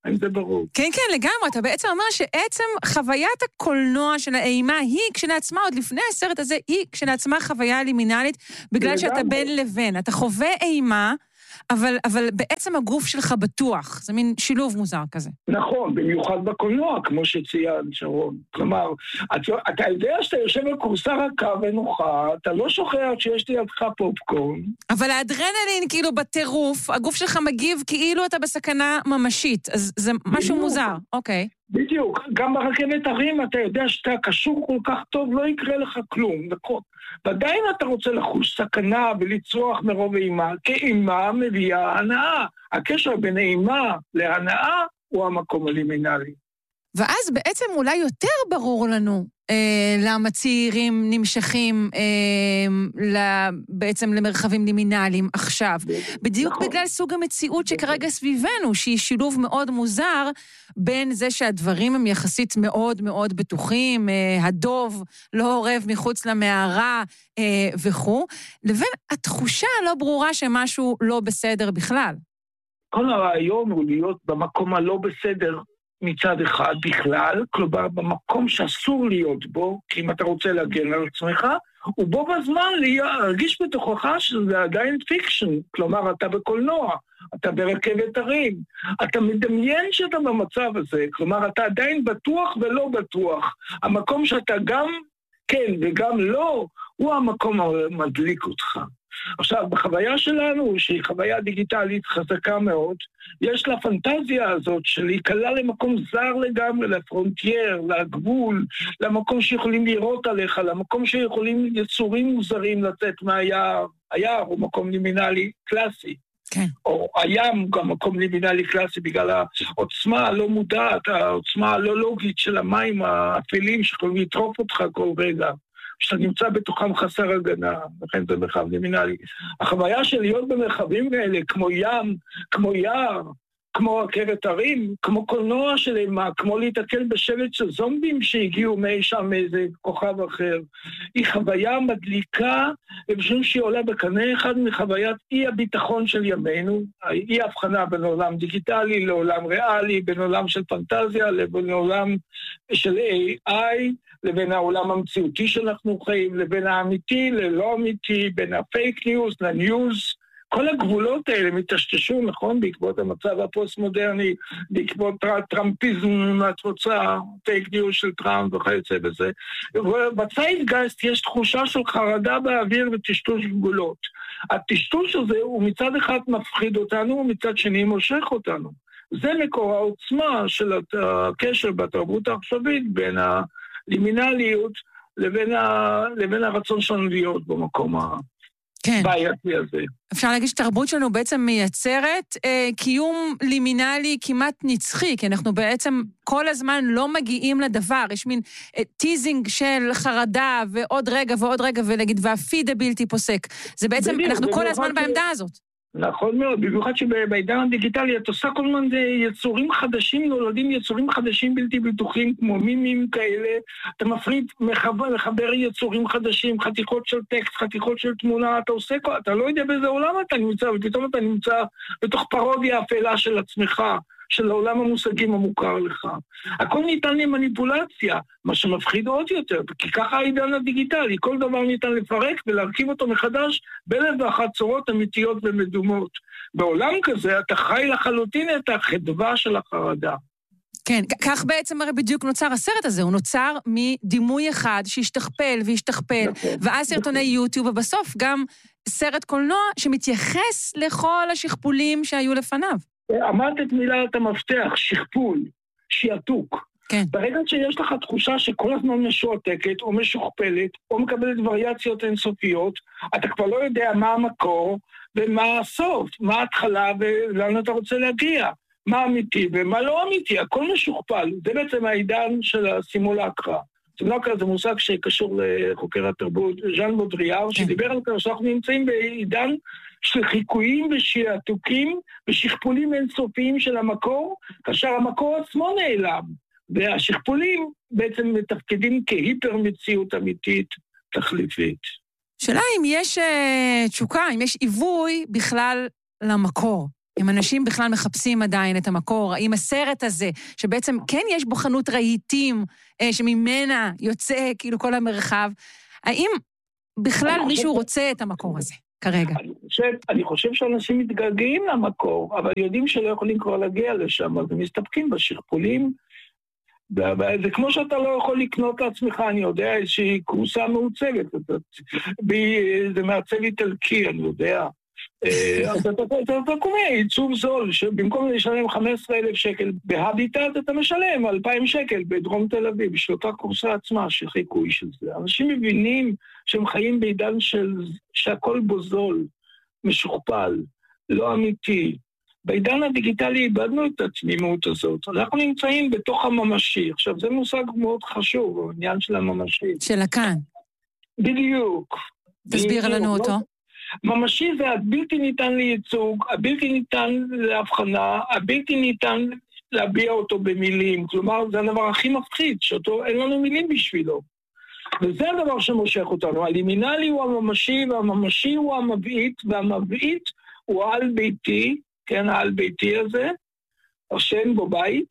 האם זה ברור? כן, כן, לגמרי. אתה בעצם אומר שעצם חוויית הקולנוע של האימה היא כשלעצמה, עוד לפני הסרט הזה, היא כשלעצמה חוויה לימינלית, בגלל שאתה בין לבין. אתה חווה אימה, אבל, אבל בעצם הגוף שלך בטוח. זה מין שילוב מוזר כזה. נכון, במיוחד בקולנוע, כמו שציין שרון. כלומר, אתה, אתה יודע שאתה יושב על כורסה רכה ונוחה, אתה לא שוכח שיש לידך פופקורן. אבל האדרנלין, כאילו בטירוף, הגוף שלך מגיב כאילו אתה בסכנה ממשית. אז זה משהו בדיוק. מוזר, אוקיי. בדיוק, גם ברכבת הרים אתה יודע שאתה קשור כל כך טוב, לא יקרה לך כלום, נכון. ועדיין אתה רוצה לחוש סכנה ולצרוח מרוב אימה, כי אימה מביאה הנאה. הקשר בין אימה להנאה הוא המקום הלימינלי. ואז בעצם אולי יותר ברור לנו אה, למה צעירים נמשכים אה, בעצם למרחבים לימינליים עכשיו. בדיוק נכון. בגלל סוג המציאות שכרגע סביבנו, שהיא שילוב מאוד מוזר בין זה שהדברים הם יחסית מאוד מאוד בטוחים, אה, הדוב לא עורב מחוץ למערה אה, וכו', לבין התחושה הלא ברורה שמשהו לא בסדר בכלל. כל הרעיון הוא להיות במקום הלא בסדר, מצד אחד בכלל, כלומר במקום שאסור להיות בו, כי אם אתה רוצה להגן על עצמך, ובו בזמן להרגיש בתוכך שזה עדיין פיקשן, כלומר אתה בקולנוע, אתה ברכבת הרים, אתה מדמיין שאתה במצב הזה, כלומר אתה עדיין בטוח ולא בטוח, המקום שאתה גם כן וגם לא, הוא המקום המדליק אותך. עכשיו, בחוויה שלנו, שהיא חוויה דיגיטלית חזקה מאוד, יש לה פנטזיה הזאת של להיקלה למקום זר לגמרי, לפרונטייר, לגבול, למקום שיכולים לראות עליך, למקום שיכולים יצורים מוזרים לצאת מהיער. היער הוא מקום לימינלי קלאסי. כן. או הים גם מקום לימינלי קלאסי בגלל העוצמה הלא מודעת, העוצמה הלא לוגית של המים האפלים שיכולים לטרוף אותך כל רגע. שאתה נמצא בתוכם חסר הגנה, לכן זה מרחב לימינלי. החוויה של להיות במרחבים האלה, כמו ים, כמו יער, כמו עקרת הרים, כמו קולנוע של אימה, כמו להתקל בשבט של זומבים שהגיעו מי שם מאיזה כוכב אחר, היא חוויה מדליקה, ובשביל שהיא עולה בקנה אחד מחוויית אי הביטחון של ימינו, אי הבחנה בין עולם דיגיטלי לעולם ריאלי, בין עולם של פנטזיה לבין עולם של איי איי, לבין העולם המציאותי שאנחנו חיים, לבין האמיתי ללא אמיתי, בין הפייק ניוז לניוז, כל הגבולות האלה מתשתשו, נכון? בעקבות המצב הפוסט-מודרני, בעקבות טראמפיזם, אם את רוצה, פייק ניוז של טראמפ וכיוצא בזה. ובצייטגייסט יש תחושה של חרדה באוויר וטשטוש גבולות. הטשטוש הזה הוא מצד אחד מפחיד אותנו, ומצד שני מושך אותנו. זה מקור העוצמה של הקשר בתרבות העכשווית בין ה... לימינליות לבין, ה... לבין הרצון שלנו להיות במקום הבעייתי הזה. אפשר להגיד שתרבות שלנו בעצם מייצרת אה, קיום לימינלי כמעט נצחי, כי אנחנו בעצם כל הזמן לא מגיעים לדבר, יש מין אה, טיזינג של חרדה ועוד רגע ועוד רגע ולהגיד, והפיד הבלתי פוסק. זה בעצם, בדיוק, אנחנו כל הזמן ש... בעמדה הזאת. נכון מאוד, במיוחד שבעידן הדיגיטלי את עושה כל הזמן יצורים חדשים, נולדים יצורים חדשים בלתי בטוחים, כמו מימים כאלה, אתה מפריד, מחבר, מחבר יצורים חדשים, חתיכות של טקסט, חתיכות של תמונה, אתה עושה, אתה לא יודע באיזה עולם אתה נמצא, ופתאום אתה נמצא בתוך פרודיה אפלה של עצמך, של העולם המושגים המוכר לך. הכל ניתן למניפולציה, מה שמפחיד עוד יותר, כי ככה העידן הדיגיטלי, כל דבר ניתן לפרק ולהרכיב אותו מחדש באלף ואחת צורות אמיתיות ומדומות. בעולם כזה אתה חי לחלוטין את החדווה של החרדה. כן, כך בעצם הרי בדיוק נוצר הסרט הזה, הוא נוצר מדימוי אחד שהשתכפל והשתכפל, ואז סרטוני יוטיוב, ובסוף גם סרט קולנוע שמתייחס לכל השכפולים שהיו לפניו. אמרת את מילת המפתח, שכפול, שיעתוק. כן. ברגע שיש לך תחושה שכל הזמן משועתקת או משוכפלת, או מקבלת וריאציות אינסופיות, אתה כבר לא יודע מה המקור ומה הסוף, מה ההתחלה ולאן אתה רוצה להגיע, מה אמיתי ומה לא אמיתי, הכל משוכפל. זה בעצם העידן של הסימולקרה. סימולקרה זה מושג שקשור לחוקר התרבות, ז'אן בודריאר, כן. שדיבר על כך שאנחנו נמצאים בעידן של חיקויים ושיעתוקים ושכפולים אינסופיים של המקור, כאשר המקור עצמו נעלם, והשכפולים בעצם מתפקדים כהיפר מציאות אמיתית תחליפית. שאלה אם יש uh, תשוקה, אם יש עיווי בכלל למקור. אם אנשים בכלל מחפשים עדיין את המקור, האם הסרט הזה, שבעצם כן יש בו חנות רהיטים, שממנה יוצא כאילו כל המרחב, האם בכלל מישהו רוצה את המקור הזה כרגע? אני חושב, אני חושב שאנשים מתגעגעים למקור, אבל יודעים שלא יכולים כבר להגיע לשם, אז הם מסתפקים בשכפולים, זה כמו שאתה לא יכול לקנות לעצמך, אני יודע, איזושהי קורסה מעוצבת, זה מעצב איטלקי, אני יודע. אז אתה קונה עיצוב זול, שבמקום לשלם חמישה עשר אלף שקל בהביטט, אתה משלם אלפיים שקל בדרום תל אביב, בשביל אותה קורסה עצמה, שחיקוי של זה. אנשים מבינים שהם חיים בעידן שהכל בו זול, משוכפל, לא אמיתי. בעידן הדיגיטלי איבדנו את התמימות הזאת. אנחנו נמצאים בתוך הממשי. עכשיו, זה מושג מאוד חשוב, העניין של הממשי. של הכאן. בדיוק. תסביר לנו אותו. ממשי זה הבלתי ניתן לייצוג, הבלתי ניתן להבחנה, הבלתי ניתן להביע אותו במילים. כלומר, זה הדבר הכי מפחיד, שאותו אין לנו מילים בשבילו. וזה הדבר שמושך אותנו. הלימינלי הוא הממשי, והממשי הוא המבעית, והמבעית הוא העל ביתי, כן, העל ביתי הזה, השם בו בית,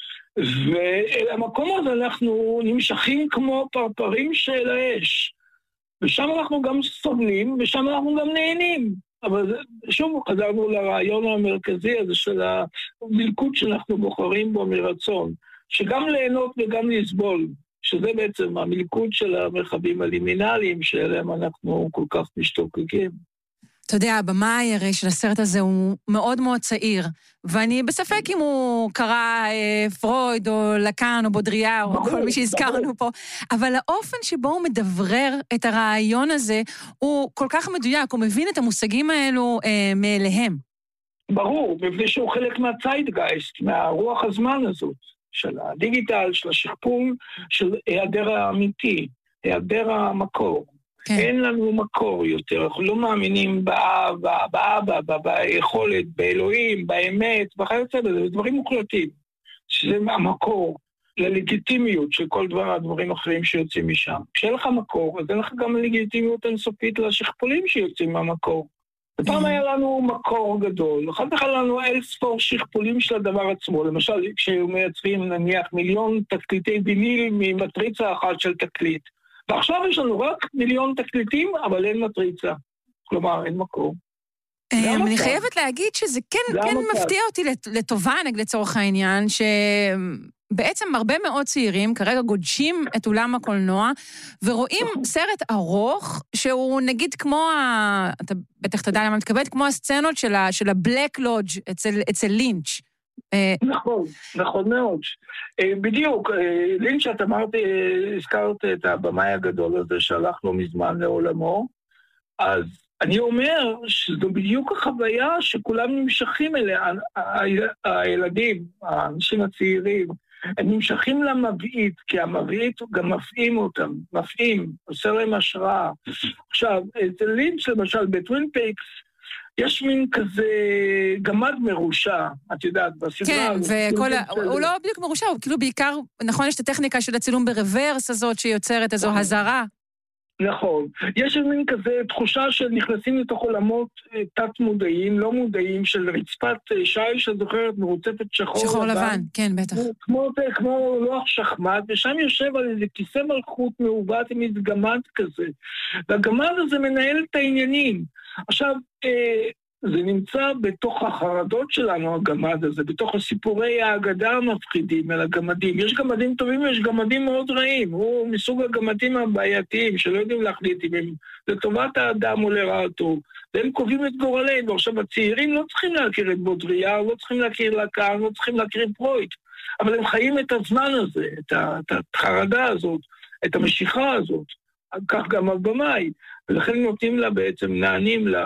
ולמקום הזה אנחנו נמשכים כמו פרפרים של האש. ושם אנחנו גם סובלים, ושם אנחנו גם נהנים. אבל שוב חזרנו לרעיון המרכזי הזה של המלכות שאנחנו בוחרים בו מרצון, שגם ליהנות וגם לסבול, שזה בעצם המלכות של המרחבים הלימינליים, שאליהם אנחנו כל כך משתוקקים. אתה יודע, הבמאי הרי של הסרט הזה הוא מאוד מאוד צעיר, ואני בספק אם הוא קרא אה, פרויד או לקאן או בודריאר או כל מי שהזכרנו פה, אבל האופן שבו הוא מדברר את הרעיון הזה הוא כל כך מדויק, הוא מבין את המושגים האלו אה, מאליהם. ברור, מפני שהוא חלק מהציידגייסט, מהרוח הזמן הזאת, של הדיגיטל, של השכפול, של היעדר האמיתי, היעדר המקור. כן. אין לנו מקור יותר, אנחנו לא מאמינים באבא, באבא, ביכולת, באלוהים, באמת, וכיוצא בזה, זה דברים מוחלטים, שזה המקור ללגיטימיות של כל דבר, הדברים האחרים שיוצאים משם. כשאין לך מקור, אז אין לך גם לגיטימיות אינסופית לשכפולים שיוצאים מהמקור. פעם היה לנו מקור גדול, אחר כך היה לנו אין ספור שכפולים של הדבר עצמו, למשל כשמייצרים נניח מיליון תקליטי ויניל ממטריצה אחת של תקליט, ועכשיו יש לנו רק מיליון תקליטים, אבל אין מטריצה. כלומר, אין מקור. אני חייבת להגיד שזה כן מפתיע אותי לטובה, נגד לצורך העניין, שבעצם הרבה מאוד צעירים כרגע גודשים את אולם הקולנוע, ורואים סרט ארוך, שהוא נגיד כמו, אתה בטח תדע למה מתכוונת, כמו הסצנות של הבלק לודג' אצל לינץ'. נכון, נכון מאוד. בדיוק, לינץ' את אמרת, הזכרת את הבמאי הגדול הזה שהלך לא מזמן לעולמו, אז אני אומר שזו בדיוק החוויה שכולם נמשכים אליה, הילדים, האנשים הצעירים, הם נמשכים למבעית, כי המבעית גם מפעים אותם, מפעים, עושה להם השראה. עכשיו, את לינץ' למשל בטווין פייקס, יש מין כזה גמד מרושע, את יודעת, בסדרה. כן, וכל ה... הוא לא בדיוק מרושע, הוא כאילו בעיקר, נכון, יש את הטכניקה של הצילום ברוורס הזאת שיוצרת איזו הזרה. נכון. יש מין כזה תחושה שנכנסים לתוך עולמות תת-מודעים, לא מודעים, של רצפת שי שזוכרת מרוצפת שחור, שחור לבן. לבן, כן, בטח. כמו, כמו לוח שחמט, ושם יושב על איזה כיסא מלכות מעוות עם איזה גמד כזה. והגמד הזה מנהל את העניינים. עכשיו, אה, זה נמצא בתוך החרדות שלנו, הגמד הזה, בתוך הסיפורי האגדה המפחידים על הגמדים. יש גמדים טובים ויש גמדים מאוד רעים. הוא מסוג הגמדים הבעייתיים, שלא יודעים להחליט אם הם לטובת האדם או לרעתו. והם קובעים את גורלנו. עכשיו, הצעירים לא צריכים להכיר את בודריאר, לא צריכים להכיר לקאן, לא צריכים להכיר פרויד. אבל הם חיים את הזמן הזה, את, ה, את החרדה הזאת, את המשיכה הזאת. כך גם הבמאי. ולכן נותנים לה בעצם, נענים לה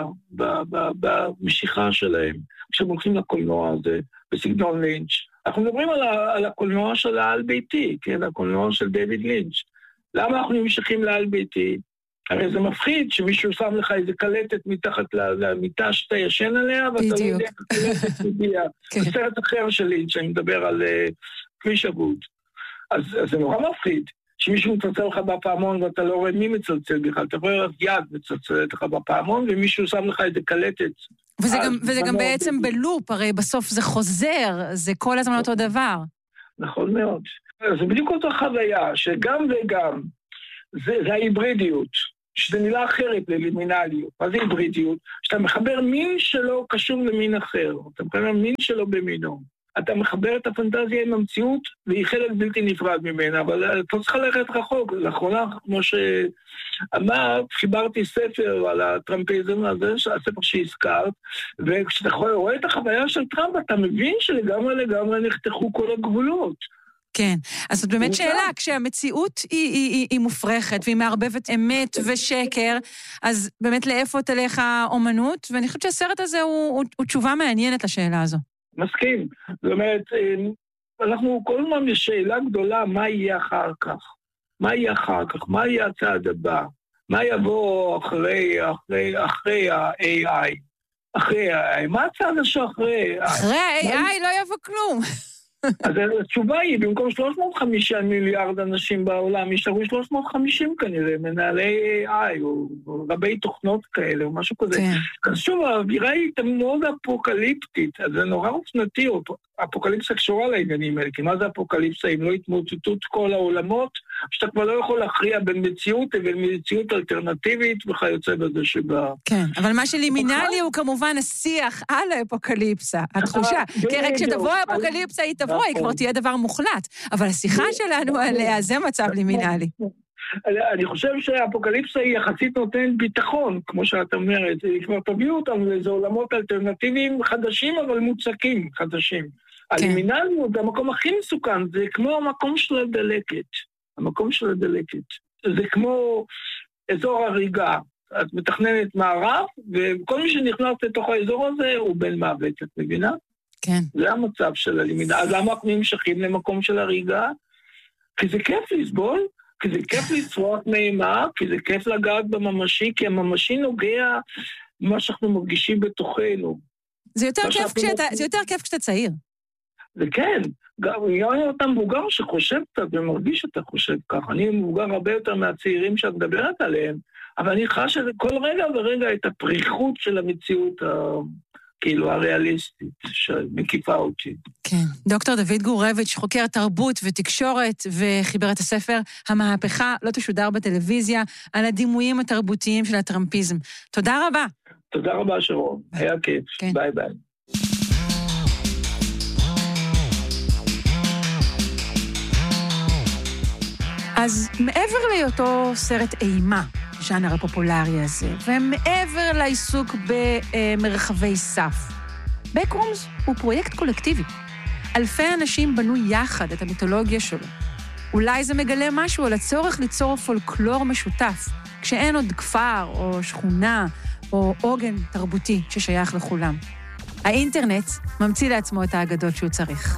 במשיכה שלהם, כשהם הולכים לקולנוע הזה, בסגנון לינץ'. אנחנו מדברים על, ה, על הקולנוע של העל ביתי, כן, הקולנוע של דיוויד לינץ'. למה אנחנו נמשכים לעל ביתי? הרי זה מפחיד שמישהו שם לך איזה קלטת מתחת למיטה שאתה ישן עליה, ואתה לא יודע איך קלטת מגיע. זה סרט אחר של לינץ', שאני מדבר על uh, כביש אבוד. אז, אז זה נורא מפחיד. שמישהו מצלצל לך בפעמון ואתה לא רואה מי מצלצל בכלל, אתה רואה רק יד מצלצלת לך בפעמון, ומישהו שם לך איזה קלטת וזה גם, וזה גם בעצם בלופ, הרי בסוף זה חוזר, זה כל הזמן אותו דבר. נכון מאוד. זה בדיוק אותה חוויה, שגם וגם, זה, זה ההיברידיות, שזה מילה אחרת ללימינליות. מה זה היברידיות? שאתה מחבר מין שלו קשור למין אחר, אתה מחבר מין שלו במינו. אתה מחבר את הפנטזיה עם המציאות, והיא חלק בלתי נפרד ממנה, אבל אתה צריך ללכת רחוק. לאחרונה, כמו שאמרת, חיברתי ספר על הטראמפיזם הזה, הספר שהזכרת, וכשאתה רואה את החוויה של טראמפ, אתה מבין שלגמרי לגמרי נחתכו כל הגבולות. כן, אז זאת באמת שאלה, כשהמציאות היא, היא, היא, היא מופרכת, והיא מערבבת אמת ושקר, אז באמת לאיפה תלך האומנות, ואני חושבת שהסרט הזה הוא, הוא, הוא תשובה מעניינת לשאלה הזו. מסכים. זאת אומרת, אנחנו כל הזמן בשאלה גדולה, מה יהיה אחר כך? מה יהיה אחר כך? מה יהיה הצעד הבא? מה יבוא אחרי, אחרי, אחרי ה-איי איי? אחרי ה-איי איי? מה הצעד שאחרי? אחרי ה-איי איי לא יבוא כלום. אז התשובה היא, במקום שלוש מאות וחמישים מיליארד אנשים בעולם, ישארו שלוש מאות וחמישים כנראה, מנהלי איי איי, או רבי תוכנות כאלה, או משהו כזה. אז שוב, האווירה היא מאוד אפוקליפטית, אז זה נורא אופנתי, אפוקליפסה קשורה לעניינים האלה, כי מה זה אפוקליפסה אם לא התמוטטות כל העולמות, שאתה כבר לא יכול להכריע בין מציאות לבין מציאות אלטרנטיבית וכיוצא בזה שבא. כן, אבל מה שלימינלי הוא כמובן השיח על האפוקליפסה, התחושה. כי רק כשתבוא האפוקליפסה היא תבוא, היא כבר תהיה דבר מוחלט, אבל השיחה שלנו עליה זה מצב לימינלי. אני חושב שהאפוקליפסה היא יחסית נותנת ביטחון, כמו שאת אומרת, היא כבר תביאו אותם לאיזה עולמות אלטרנטיביים חדשים, אבל מוצקים חדשים. הלימינליות זה המקום הכי מסוכן, זה כמו המקום של הדלקת. המקום של הדלקת. זה כמו אזור הריגה. את מתכננת מערב, וכל מי שנכנס לתוך האזור הזה הוא בן מוות, את מבינה? כן. זה המצב של הלימינליות. אז למה אנחנו נמשכים למקום של הריגה? כי זה כיף לסבול, כי זה כיף לצרוח מימה, כי זה כיף לגעת בממשי, כי הממשי נוגע מה שאנחנו מרגישים בתוכנו. זה יותר כיף כשאתה, זה יותר כיף כשאתה צעיר. זה כן, גם אתה מבוגר שחושב קצת ומרגיש שאתה חושב ככה. אני מבוגר הרבה יותר מהצעירים שאת מדברת עליהם, אבל אני חש כל רגע ורגע את הפריחות של המציאות כאילו הריאליסטית שמקיפה אותי. כן. דוקטור דוד גורביץ', חוקר תרבות ותקשורת, וחיבר את הספר המהפכה לא תשודר בטלוויזיה, על הדימויים התרבותיים של הטראמפיזם. תודה רבה. תודה רבה שרון, היה כיף. כן. ביי ביי. אז מעבר להיותו סרט אימה, ז'אנר הפופולרי הזה, ומעבר לעיסוק במרחבי סף, בקרומס הוא פרויקט קולקטיבי. אלפי אנשים בנו יחד את המיתולוגיה שלו. אולי זה מגלה משהו על הצורך ליצור פולקלור משותף, כשאין עוד כפר או שכונה או עוגן תרבותי ששייך לכולם. האינטרנט ממציא לעצמו את האגדות שהוא צריך.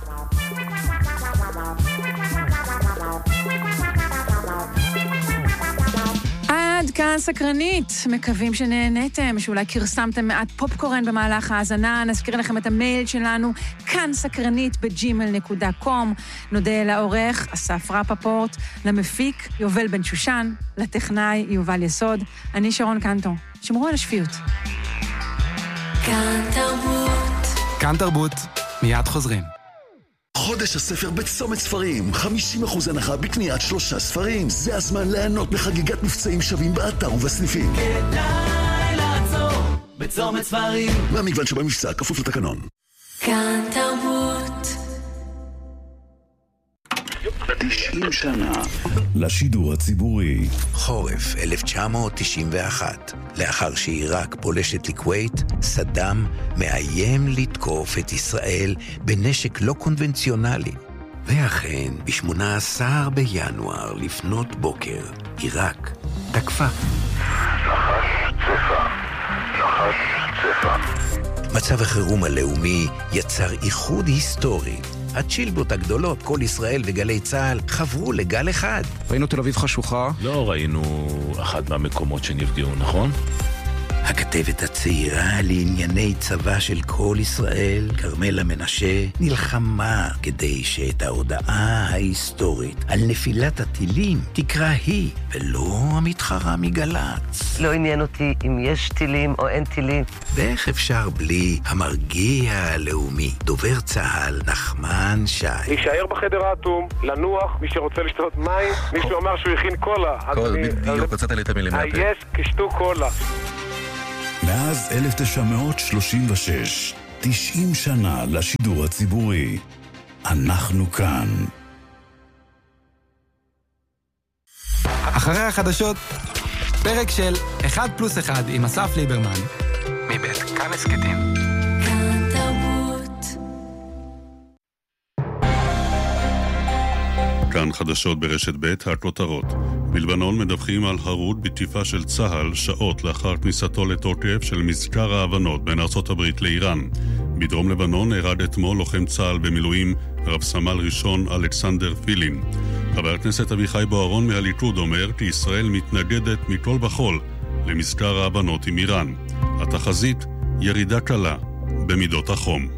עד כאן סקרנית, מקווים שנהנתם, שאולי קרסמתם מעט פופקורן במהלך ההאזנה, נזכיר לכם את המייל שלנו, כאן סקרנית בג'ימל נקודה קום, נודה לעורך אסף רפפורט, למפיק יובל בן שושן, לטכנאי יובל יסוד, אני שרון קנטו, שמרו על השפיות. כאן תרבות. כאן תרבות, מיד חוזרים. חודש הספר בצומת ספרים, חמישים אחוז הנחה בקניית שלושה ספרים. זה הזמן ליהנות בחגיגת מבצעים שווים באתר ובסניפים. כדאי לעצור בצומת ספרים. והמגוון שבמבצע כפוף לתקנון. כאן תרבות. תשעים שנה לשידור הציבורי. חורף אלף תשע מאות תשעים ואחת. לאחר שעיראק פולשת לכווית, סדאם מאיים לתקוף את ישראל בנשק לא קונבנציונלי. ואכן, ב-שמונה עשר בינואר לפנות בוקר, עיראק תקפה. נחש צפה. נחש צפה. מצב החירום הלאומי יצר איחוד היסטורי. הצ'ילבות הגדולות, כל ישראל וגלי צהל, חברו לגל אחד. ראינו תל אביב חשוכה. לא ראינו אחד מהמקומות שנפגעו, נכון? הכתבת הצעירה לענייני צבא של כל ישראל, כרמלה מנשה, נלחמה כדי שאת ההודעה ההיסטורית על נפילת הטילים תקרא היא, ולא המתחרה מגלץ. לא עניין אותי אם יש טילים או אין טילים. ואיך אפשר בלי המרגיע הלאומי, דובר צהל נחמן שי. להישאר בחדר האטום, לנוח, מי שרוצה לשתות מים, מישהו אמר שהוא הכין קולה. קול, בדיוק, קוצת לי את המילים מהפה. היס, כשתו קולה. מאז אלף תשע מאות שלושים ושש, תשעים שנה לשידור הציבורי. אנחנו כאן. אחרי החדשות, פרק של אחד פלוס אחד עם אסף ליברמן. מבית כאן הסקטים. כאן תרבות. כאן חדשות ברשת ב' הכותרות. בלבנון מדווחים על הרות בתקיפה של צה"ל שעות לאחר כניסתו לתוקף של מזכר ההבנות בין ארצות הברית לאיראן. בדרום לבנון נהרג אתמול לוחם צה"ל במילואים רב סמל ראשון אלכסנדר פילין. חבר הכנסת אביחי בוארון מהליכוד אומר כי ישראל מתנגדת מכל וכל למזכר ההבנות עם איראן. התחזית ירידה קלה במידות החום.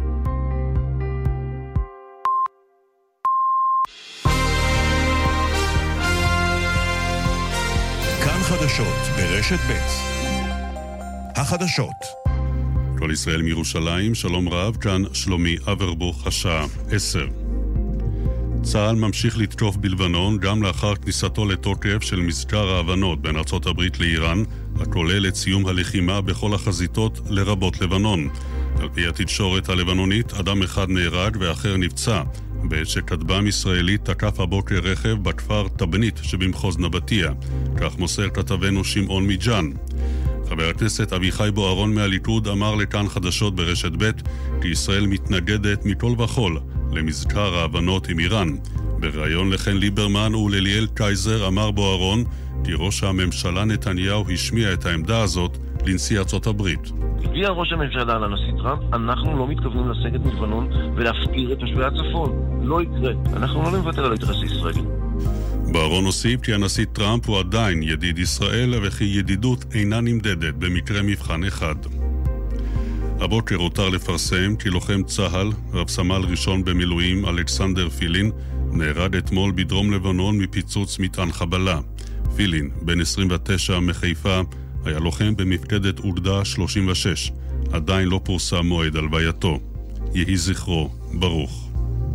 חדשות ברשת ב'. החדשות. כל ישראל מירושלים, שלום רב, כאן שלומי אברבוך, השעה עשר. צה"ל ממשיך לתקוף בלבנון גם לאחר כניסתו לתוקף של מזכר ההבנות בין ארצות הברית לאיראן, הכולל את סיום הלחימה בכל החזיתות לרבות לבנון. על פי התקשורת הלבנונית, אדם אחד נהרג ואחר נפצע, בעת שכטב"ם ישראלית תקף הבוקר רכב בכפר טבנית שבמחוז נבטיה. כך מוסר כתבנו שמעון מיג'אן. חבר הכנסת אביחי בוארון מהליכוד אמר לכאן חדשות ברשת ב' כי ישראל מתנגדת מכל וכל למזכר ההבנות עם איראן. בריאיון לחן ליברמן ולליאל קייזר אמר בוארון כי ראש הממשלה נתניהו השמיע את העמדה הזאת לנשיא ארצות הברית. הביע ראש הממשלה לנשיא טראמפ, אנחנו לא מתכוונים לסגת מלבנון ולהפקיר את תושבי הצפון. לא יקרה. אנחנו לא נוותר על האינטרס הישראלי. בוארון הוסיף כי הנשיא טראמפ הוא עדיין ידיד ישראל וכי ידידות אינה נמדדת במקרה מבחן אחד. הבוקר הותר לפרסם כי לוחם צה"ל, רב סמל ראשון במילואים אלכסנדר פילין, נהרג אתמול בדרום לבנון מפיצוץ מטען חבלה. פילין, בן עשרים ותשע מחיפה, היה לוחם במפקדת אוגדה שלושים ושש. עדיין לא פורסם מועד הלווייתו. יהי זכרו ברוך.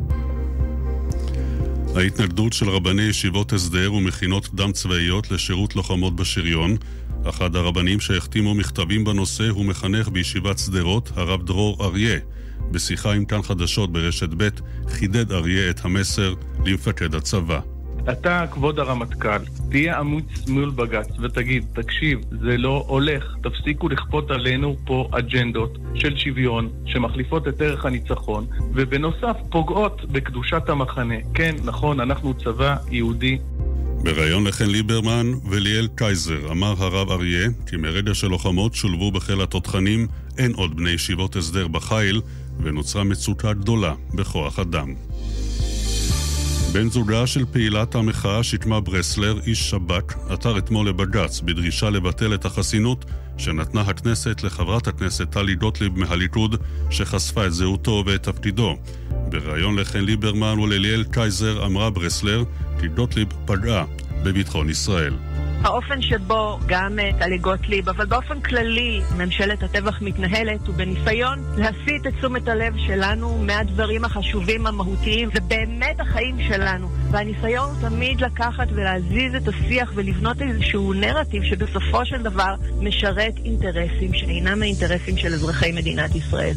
ההתנגדות של רבני ישיבות הסדר ומכינות קדם צבאיות לשירות לוחמות בשריון. אחד הרבנים שהחתימו מכתבים בנושא הוא מחנך בישיבת סדרות, הרב דרור אריה. בשיחה עם כאן חדשות ברשת ב' חידד אריה את המסר למפקד הצבא. אתה, כבוד הרמטכ"ל, תהיה אמיץ מול בג"ץ ותגיד, תקשיב, זה לא הולך, תפסיקו לכפות עלינו פה אג'נדות של שוויון שמחליפות את ערך הניצחון, ובנוסף פוגעות בקדושת המחנה. כן, נכון, אנחנו צבא יהודי. בריאיון לכן ליברמן וליאל קייזר אמר הרב אריה כי מרגע שלוחמות שולבו בחיל התותחנים אין עוד בני ישיבות הסדר בחיל ונוצרה מצוקה גדולה בכוח אדם. בן זוגה של פעילת המחאה שקמה ברסלר, איש שב"כ, עתר אתמול לבג"ץ בדרישה לבטל את החסינות שנתנה הכנסת לחברת הכנסת טלי גוטליב מהליכוד שחשפה את זהותו ואת תפקידו. בריאיון לכן ליברמן ולליאל קייזר אמרה ברסלר כי גוטליב פגעה בביטחון ישראל. האופן שבו גם טלי גוטליב, אבל באופן כללי ממשלת הטבח מתנהלת הוא בניסיון להסיט את תשומת הלב שלנו מהדברים החשובים המהותיים ובאמת החיים שלנו. והניסיון הוא תמיד לקחת ולהזיז את השיח ולבנות איזשהו נרטיב שבסופו של דבר משרת אינטרסים שאינם האינטרסים של אזרחי מדינת ישראל.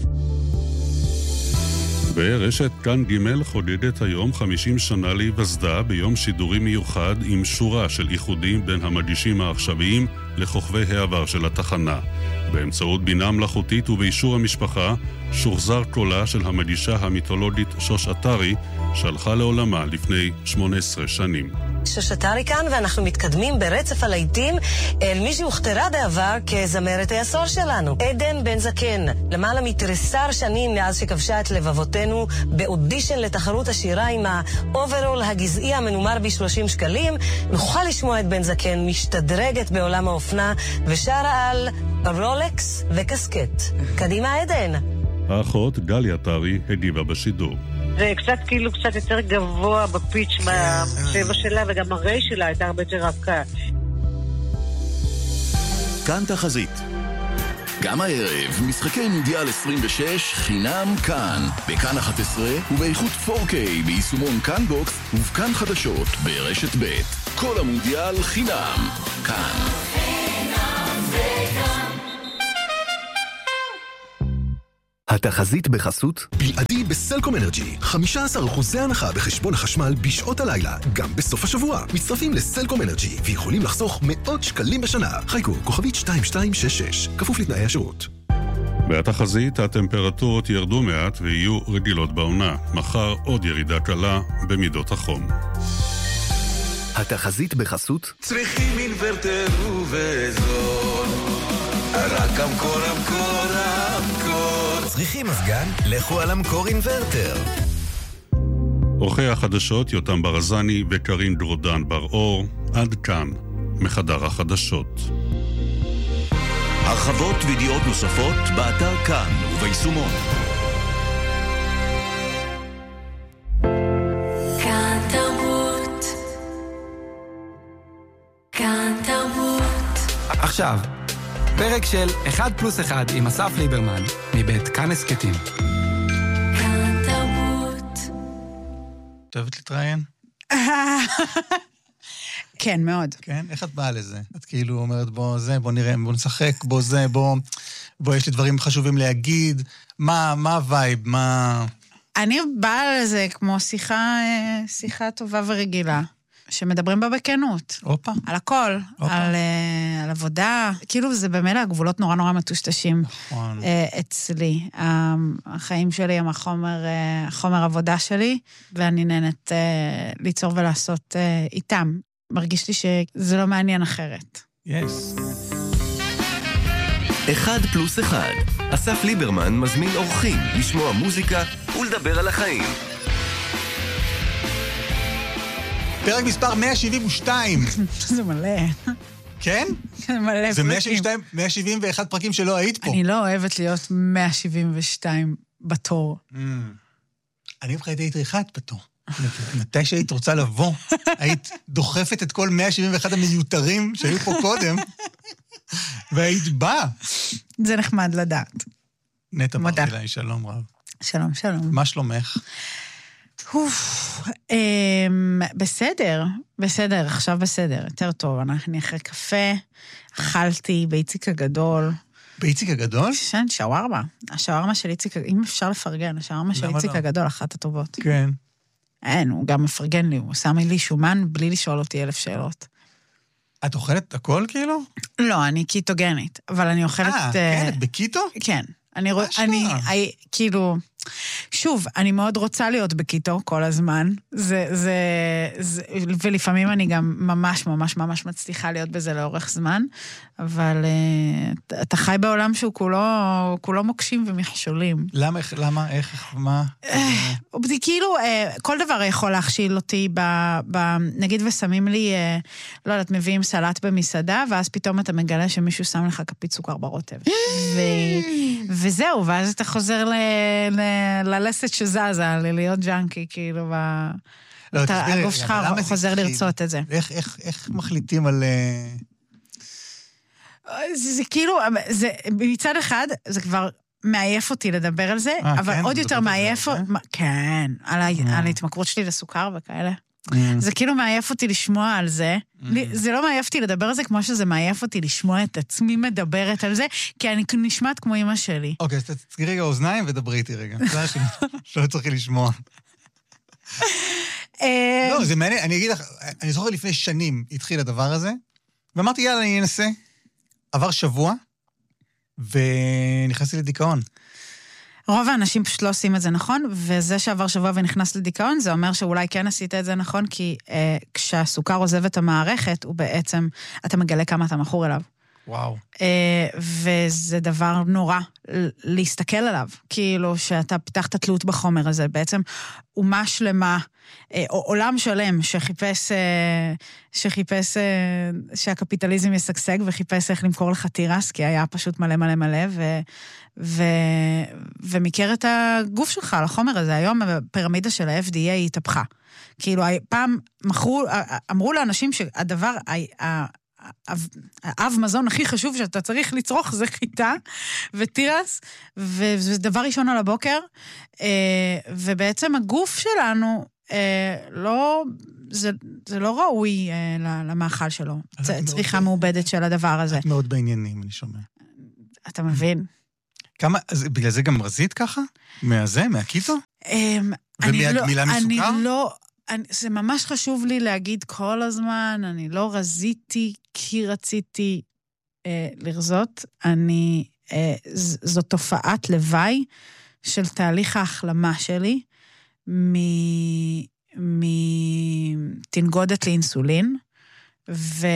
ורשת כאן ג' חוגגת היום חמישים שנה להיווסדה ביום שידורי מיוחד עם שורה של איחודים בין המגישים העכשוויים לכוכבי העבר של התחנה. באמצעות בינה מלאכותית ובאישור המשפחה שוחזר קולה של המגישה המיתולוגית שוש אתרי שהלכה לעולמה לפני שמונה עשרה שנים. שוש אתרי כאן ואנחנו מתקדמים ברצף הלהיטים אל מי שהוכתרה בעבר כזמרת העשור שלנו, עדן בן זקן. למעלה מתריסר שנים מאז שכבשה את לבבותינו באודישן לתחרות השירה עם האוברול הגזעי המנומר ב-שלושים שקלים, נוכל לשמוע את בן זקן משתדרגת בעולם האופנה ושרה על רולקס וקסקט. קדימה עדן. האחות דליה טרי הגיבה בשידור. זה קצת כאילו קצת יותר גבוה בפיץ' בצבע שלה, וגם הרי שלה הייתה הרבה יותר רכה. כאן תחזית. גם הערב, משחקי מונדיאל עשרים ושש חינם כאן, בכאן אחת עשרה ובאיכות פור קיי ביישומון כאן בוקס ובכאן חדשות ברשת ב'. כל המונדיאל חינם כאן. התחזית בחסות בלעדי בסלקום אנרג'י, חמישה עשר אחוזי הנחה בחשבון החשמל בשעות הלילה, גם בסוף השבוע. מצטרפים לסלקום אנרג'י ויכולים לחסוך מאות שקלים בשנה. חיכו, כוכבית שתיים שתיים שש שש, כפוף לתנאי השירות. בתחזית הטמפרטורות ירדו מעט ויהיו רגילות בעונה. מחר עוד ירידה קלה במידות החום. התחזית בחסות צריכים אינוורטר ובזול, רק המקור המקור המקור. צריכים מזגן? לכו על המקור אינוורטר. אורחי החדשות יותם ברזני וקרין דרודן בר-אור. עד כאן מחדר החדשות. הרחבות וידיעות נוספות באתר כאן וביישומון. כאן תרבות. כאן תרבות. עכשיו, פרק של אחד פלוס אחד עם אסף ליברמן, מבית כאן הסקטים. כאן תרבות. את אוהבת להתראיין? כן, מאוד. כן? איך את באה לזה? את כאילו אומרת, בוא זה, בוא נראה, בוא נשחק, בוא זה, בוא, בוא יש לי דברים חשובים להגיד. מה, מה הווייב? מה... אני באה לזה כמו שיחה, שיחה טובה ורגילה. שמדברים בה בכנות. אופה. על הכל. אופה. על, uh, על עבודה. כאילו זה במילא הגבולות נורא נורא מטושטשים. נכון. Uh, אצלי. Um, החיים שלי הם החומר, uh, החומר עבודה שלי, ואני נהנת uh, ליצור ולעשות uh, איתם. מרגיש לי שזה לא מעניין אחרת. יס. אחד פלוס אחד. אסף ליברמן מזמין אורחים לשמוע מוזיקה ולדבר על החיים. פרק מספר מאה שבעים ושתיים. זה מלא. כן? זה מלא פרקים. זה מאה שבעים ושתיים, מאה שבעים ואחת פרקים שלא היית פה. אני לא אוהבת להיות מאה שבעים ושתיים בתור. אני מבחינתי היית ריחת בתור. מתי שהיית רוצה לבוא, היית דוחפת את כל מאה שבעים ואחת המיותרים שהיו פה קודם, והיית באה. זה נחמד לדעת. נטע ברזילי, שלום רב. שלום, שלום. מה שלומך? בסדר, בסדר, עכשיו בסדר, יותר טוב. אני אחרי קפה, אכלתי באיציק הגדול. באיציק הגדול? כן, שווארמה. השווארמה של איציק, אם אפשר לפרגן, השווארמה של איציק הגדול, אחת הטובות. כן. אין, הוא גם מפרגן לי, הוא שם לי שומן בלי לשאול אותי אלף שאלות. את אוכלת הכל כאילו? לא, אני קיטוגנית, אבל אני אוכלת... אה, כן, את בקיטו? כן. אני, אני, אני, כאילו, שוב, אני מאוד רוצה להיות בקיטו כל הזמן, זה, זה, זה, ולפעמים אני גם ממש, ממש, ממש מצליחה להיות בזה לאורך זמן, אבל uh, אתה חי בעולם שהוא כולו, כולו מוקשים ומכשולים. למה, למה, איך, מה? זה כאילו, uh, כל דבר יכול להכשיל אותי, ב, ב, נגיד ושמים לי, uh, לא יודעת, מביאים סלט במסעדה, ואז פתאום אתה מגלה שמישהו שם לך כפית סוכר ברוטב. ו... וזהו, ואז אתה חוזר ל... ל... ללסת שזזה, ללהיות ג'אנקי, כאילו, ב... לא, אתה, הגוף שלך חוזר לרצות את זה. איך, איך, איך מחליטים על... זה, זה כאילו, זה, מצד אחד, זה כבר מעייף אותי לדבר על זה, 아, אבל כן, עוד יותר מעייף... כן, על, ה... על ההתמכרות שלי לסוכר וכאלה. זה כאילו מעייף אותי לשמוע על זה. זה לא מעייף אותי לדבר על זה כמו שזה מעייף אותי לשמוע את עצמי מדברת על זה, כי אני נשמעת כמו אמא שלי. אוקיי, אז תצגי רגע אוזניים ודברי איתי רגע. שלא צריכי לשמוע. לא, זה מעניין. אני אגיד לך, אני זוכר לפני שנים התחיל הדבר הזה, ואמרתי, יאללה, אני אנסה. עבר שבוע, ונכנסתי לדיכאון. רוב האנשים פשוט לא עושים את זה נכון, וזה שעבר שבוע ונכנס לדיכאון, זה אומר שאולי כן עשית את זה נכון, כי אה, כשהסוכר עוזב את המערכת, הוא בעצם, אתה מגלה כמה אתה מכור אליו. וואו. וזה דבר נורא להסתכל עליו, כאילו שאתה פיתחת תלות בחומר הזה, בעצם אומה שלמה, או עולם שלם שחיפש, שחיפש שהקפיטליזם יסגסג, וחיפש איך למכור לך תירס, כי היה פשוט מלא מלא מלא, ו, ו, ומכיר את הגוף שלך על החומר הזה. היום הפירמידה של ה-אף די איי התהפכה. כאילו, פעם מכרו, אמרו לאנשים שהדבר, האב מזון הכי חשוב שאתה צריך לצרוך זה חיטה וטירס, וזה דבר ראשון על הבוקר, ובעצם הגוף שלנו לא, זה, זה לא ראוי למאכל שלו, צריכה מעובדת של הדבר הזה. את מאוד בעניינים, אני שומע. אתה מבין? כמה, בגלל זה גם רזית ככה? מהזה, מהקיטו? ומהגמילה מסוכר? אני לא... אני, זה ממש חשוב לי להגיד כל הזמן, אני לא רזיתי כי רציתי אה, לרזות, אני, אה, ז, זו תופעת לוואי של תהליך ההחלמה שלי, מתנגודת לאינסולין, ו,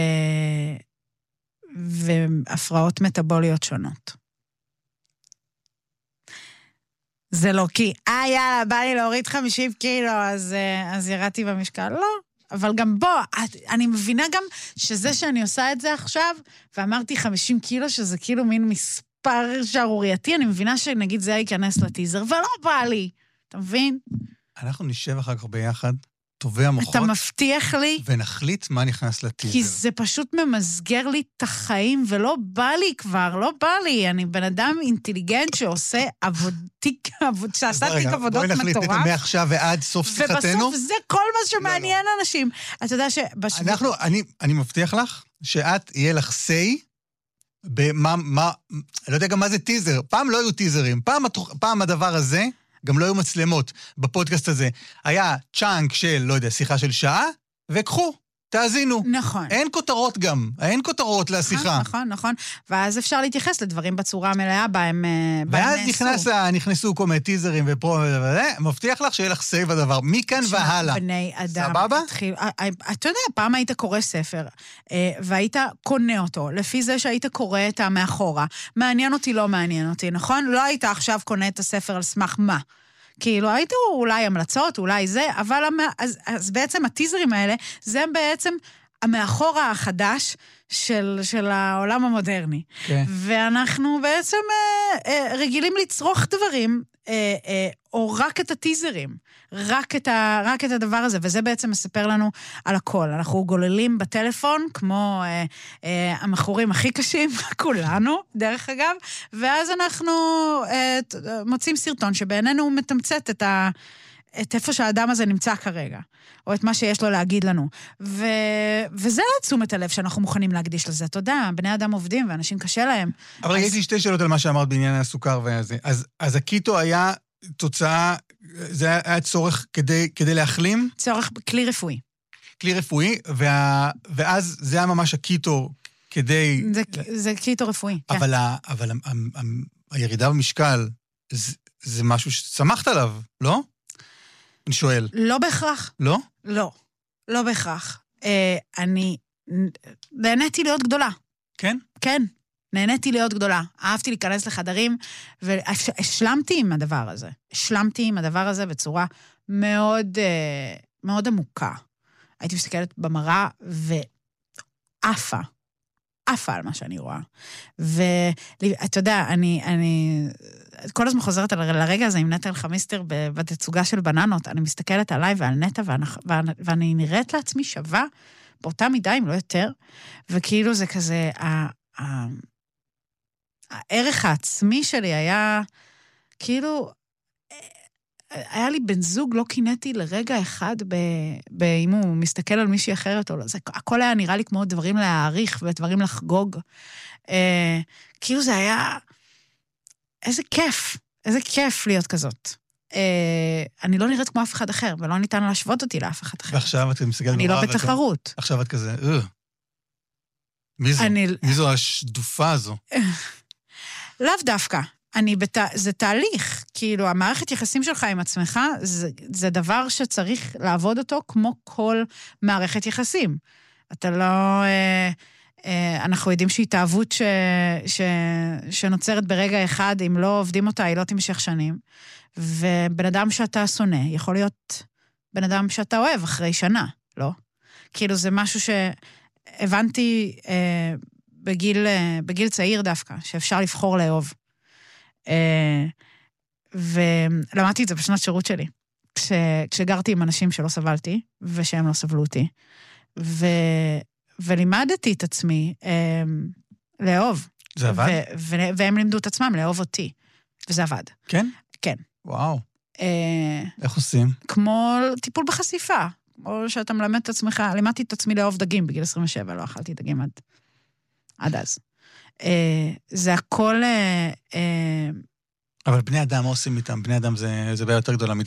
והפרעות מטאבוליות שונות. זה לא כי, אה, יאללה, בא לי להוריד חמישים קילו, אז, אז ירדתי במשקל. לא, אבל גם בוא, אני מבינה גם שזה שאני עושה את זה עכשיו, ואמרתי חמישים קילו, שזה כאילו מין מספר שערורייתי, אני מבינה שנגיד זה ייכנס לטיזר, ולא בא לי. אתה מבין? אנחנו נשב אחר כך ביחד, טובי המוחות. אתה מבטיח לי? ונחליט מה נכנס לטיזר. כי זה פשוט ממסגר לי את החיים, ולא בא לי כבר, לא בא לי. אני בן אדם אינטליגנט שעושה עבודתיק, שעשה תיק עבודות מטורף. בואי נחליט מעכשיו ועד סוף שיחתנו. ובסוף זה כל מה שמעניין אנשים. אתה יודע שבשביל... אנחנו, אני, אני מבטיח לך שאת יהיה לך סי, במה, מה, אני לא יודע גם מה זה טיזר. פעם לא היו טיזרים. פעם, פעם הדבר הזה... גם לא היו מצלמות בפודקאסט הזה. היה צ'אנק של, לא יודע, שיחה של שעה, וקחו, תאזינו. נכון. אין כותרות גם, אין כותרות לשיחה. נכון, נכון. ואז אפשר להתייחס לדברים בצורה מלאה בהם נעשו. ואז נכנס, נכנסו כל מיני טיזרים ופה וזה, מבטיח לך שיהיה לך סייב הדבר, מכאן והלאה. בני אדם. סבבה? אתה יודע, פעם היית קורא ספר, והיית קונה אותו, לפי זה שהיית קורא את המאחורה. מעניין אותי, לא מעניין אותי, נכון? לא היית עכשיו קונה את הספר על סמך מה. כאילו, הייתו אולי המלצות, אולי זה, אבל אז, אז בעצם הטיזרים האלה, זה בעצם המאחורה החדש של, של העולם המודרני. Okay. ואנחנו בעצם אה, אה, רגילים לצרוך דברים, אה, אה, או רק את הטיזרים, רק את, ה, רק את הדבר הזה, וזה בעצם מספר לנו על הכל. אנחנו גוללים בטלפון, כמו אה, אה, המחורים הכי קשים, כולנו, דרך אגב, ואז אנחנו אה, מוצאים סרטון שבעינינו הוא מתמצת את, ה, את איפה שהאדם הזה נמצא כרגע, או את מה שיש לו להגיד לנו. ו, וזה לתשומת הלב שאנחנו מוכנים להקדיש לזה. אתה יודע, בני אדם עובדים ואנשים קשה להם. אבל אז... יש לי שתי שאלות על מה שאמרת בעניין הסוכר והזה. אז, אז הקיטו היה תוצאה, זה היה צורך כדי, כדי להחלים? צורך כלי רפואי. כלי רפואי, וה, ואז זה היה ממש הקיטו כדי... זה, זה קיטו רפואי, אבל, כן. ה, אבל ה, ה, ה, הירידה במשקל, זה, זה משהו ששמחת עליו, לא? אני שואל. לא בהכרח. לא? לא, לא בהכרח. אה, אני נהניתי להיות גדולה. כן? כן. נהניתי להיות גדולה. אהבתי להיכנס לחדרים, והשלמתי עם הדבר הזה. השלמתי עם הדבר הזה בצורה מאוד, מאוד עמוקה. הייתי מסתכלת במראה, ועפה. עפה על מה שאני רואה. ואתה יודע, אני, אני, כל הזמן חוזרת לרגע הזה עם נטע חמיסטר בתצוגה של בננות. אני מסתכלת עליי ועל נטע, ואני, ואני נראית לעצמי שווה, באותה מידה, אם לא יותר, וכאילו זה כזה, הערך העצמי שלי היה, כאילו, היה לי בן זוג, לא קינאתי לרגע אחד, אם הוא מסתכל על מישהי אחרת, או לא, זה, הכל היה נראה לי כמו דברים להעריך, ודברים לחגוג. אה, כאילו זה היה, איזה כיף, איזה כיף להיות כזאת. אה, אני לא נראית כמו אף אחד אחר, ולא ניתן להשוות אותי לאף אחד אחר. ועכשיו את מסתכלת אני לא בתחרות. עכשיו את כזה, אה. מי זו? אני... מי זו השדופה הזו? לאו דווקא. אני בת... זה תהליך, כאילו, המערכת יחסים שלך עם עצמך, זה, זה דבר שצריך לעבוד אותו כמו כל מערכת יחסים. אתה לא... אה, אנחנו יודעים שהתאהבות ש... ש... שנוצרת ברגע אחד, אם לא עובדים אותה, היא לא תמשך שנים. ובן אדם שאתה שונא, יכול להיות בן אדם שאתה אוהב אחרי שנה, לא? כאילו זה משהו שהבנתי אה, בגיל, אה, בגיל צעיר דווקא, שאפשר לבחור לאהוב. אה, ולמדתי את זה בשנת שירות שלי, כש... כשגרתי עם אנשים שלא סבלתי, ושהם לא סבלו אותי. ו... ולימדתי את עצמי אה, לאהוב. זה עבד? ו- ו- והם לימדו את עצמם לאהוב אותי, וזה עבד. כן? כן. וואו. אה, איך עושים? כמו טיפול בחשיפה, או שאתה מלמד את עצמך, לימדתי את עצמי לאהוב דגים בגיל עשרים ושבע, לא אכלתי דגים עד, עד אז. אה, זה הכל... אה, אה, אבל בני אדם, מה עושים איתם? בני אדם זה, זה בעיה יותר גדולה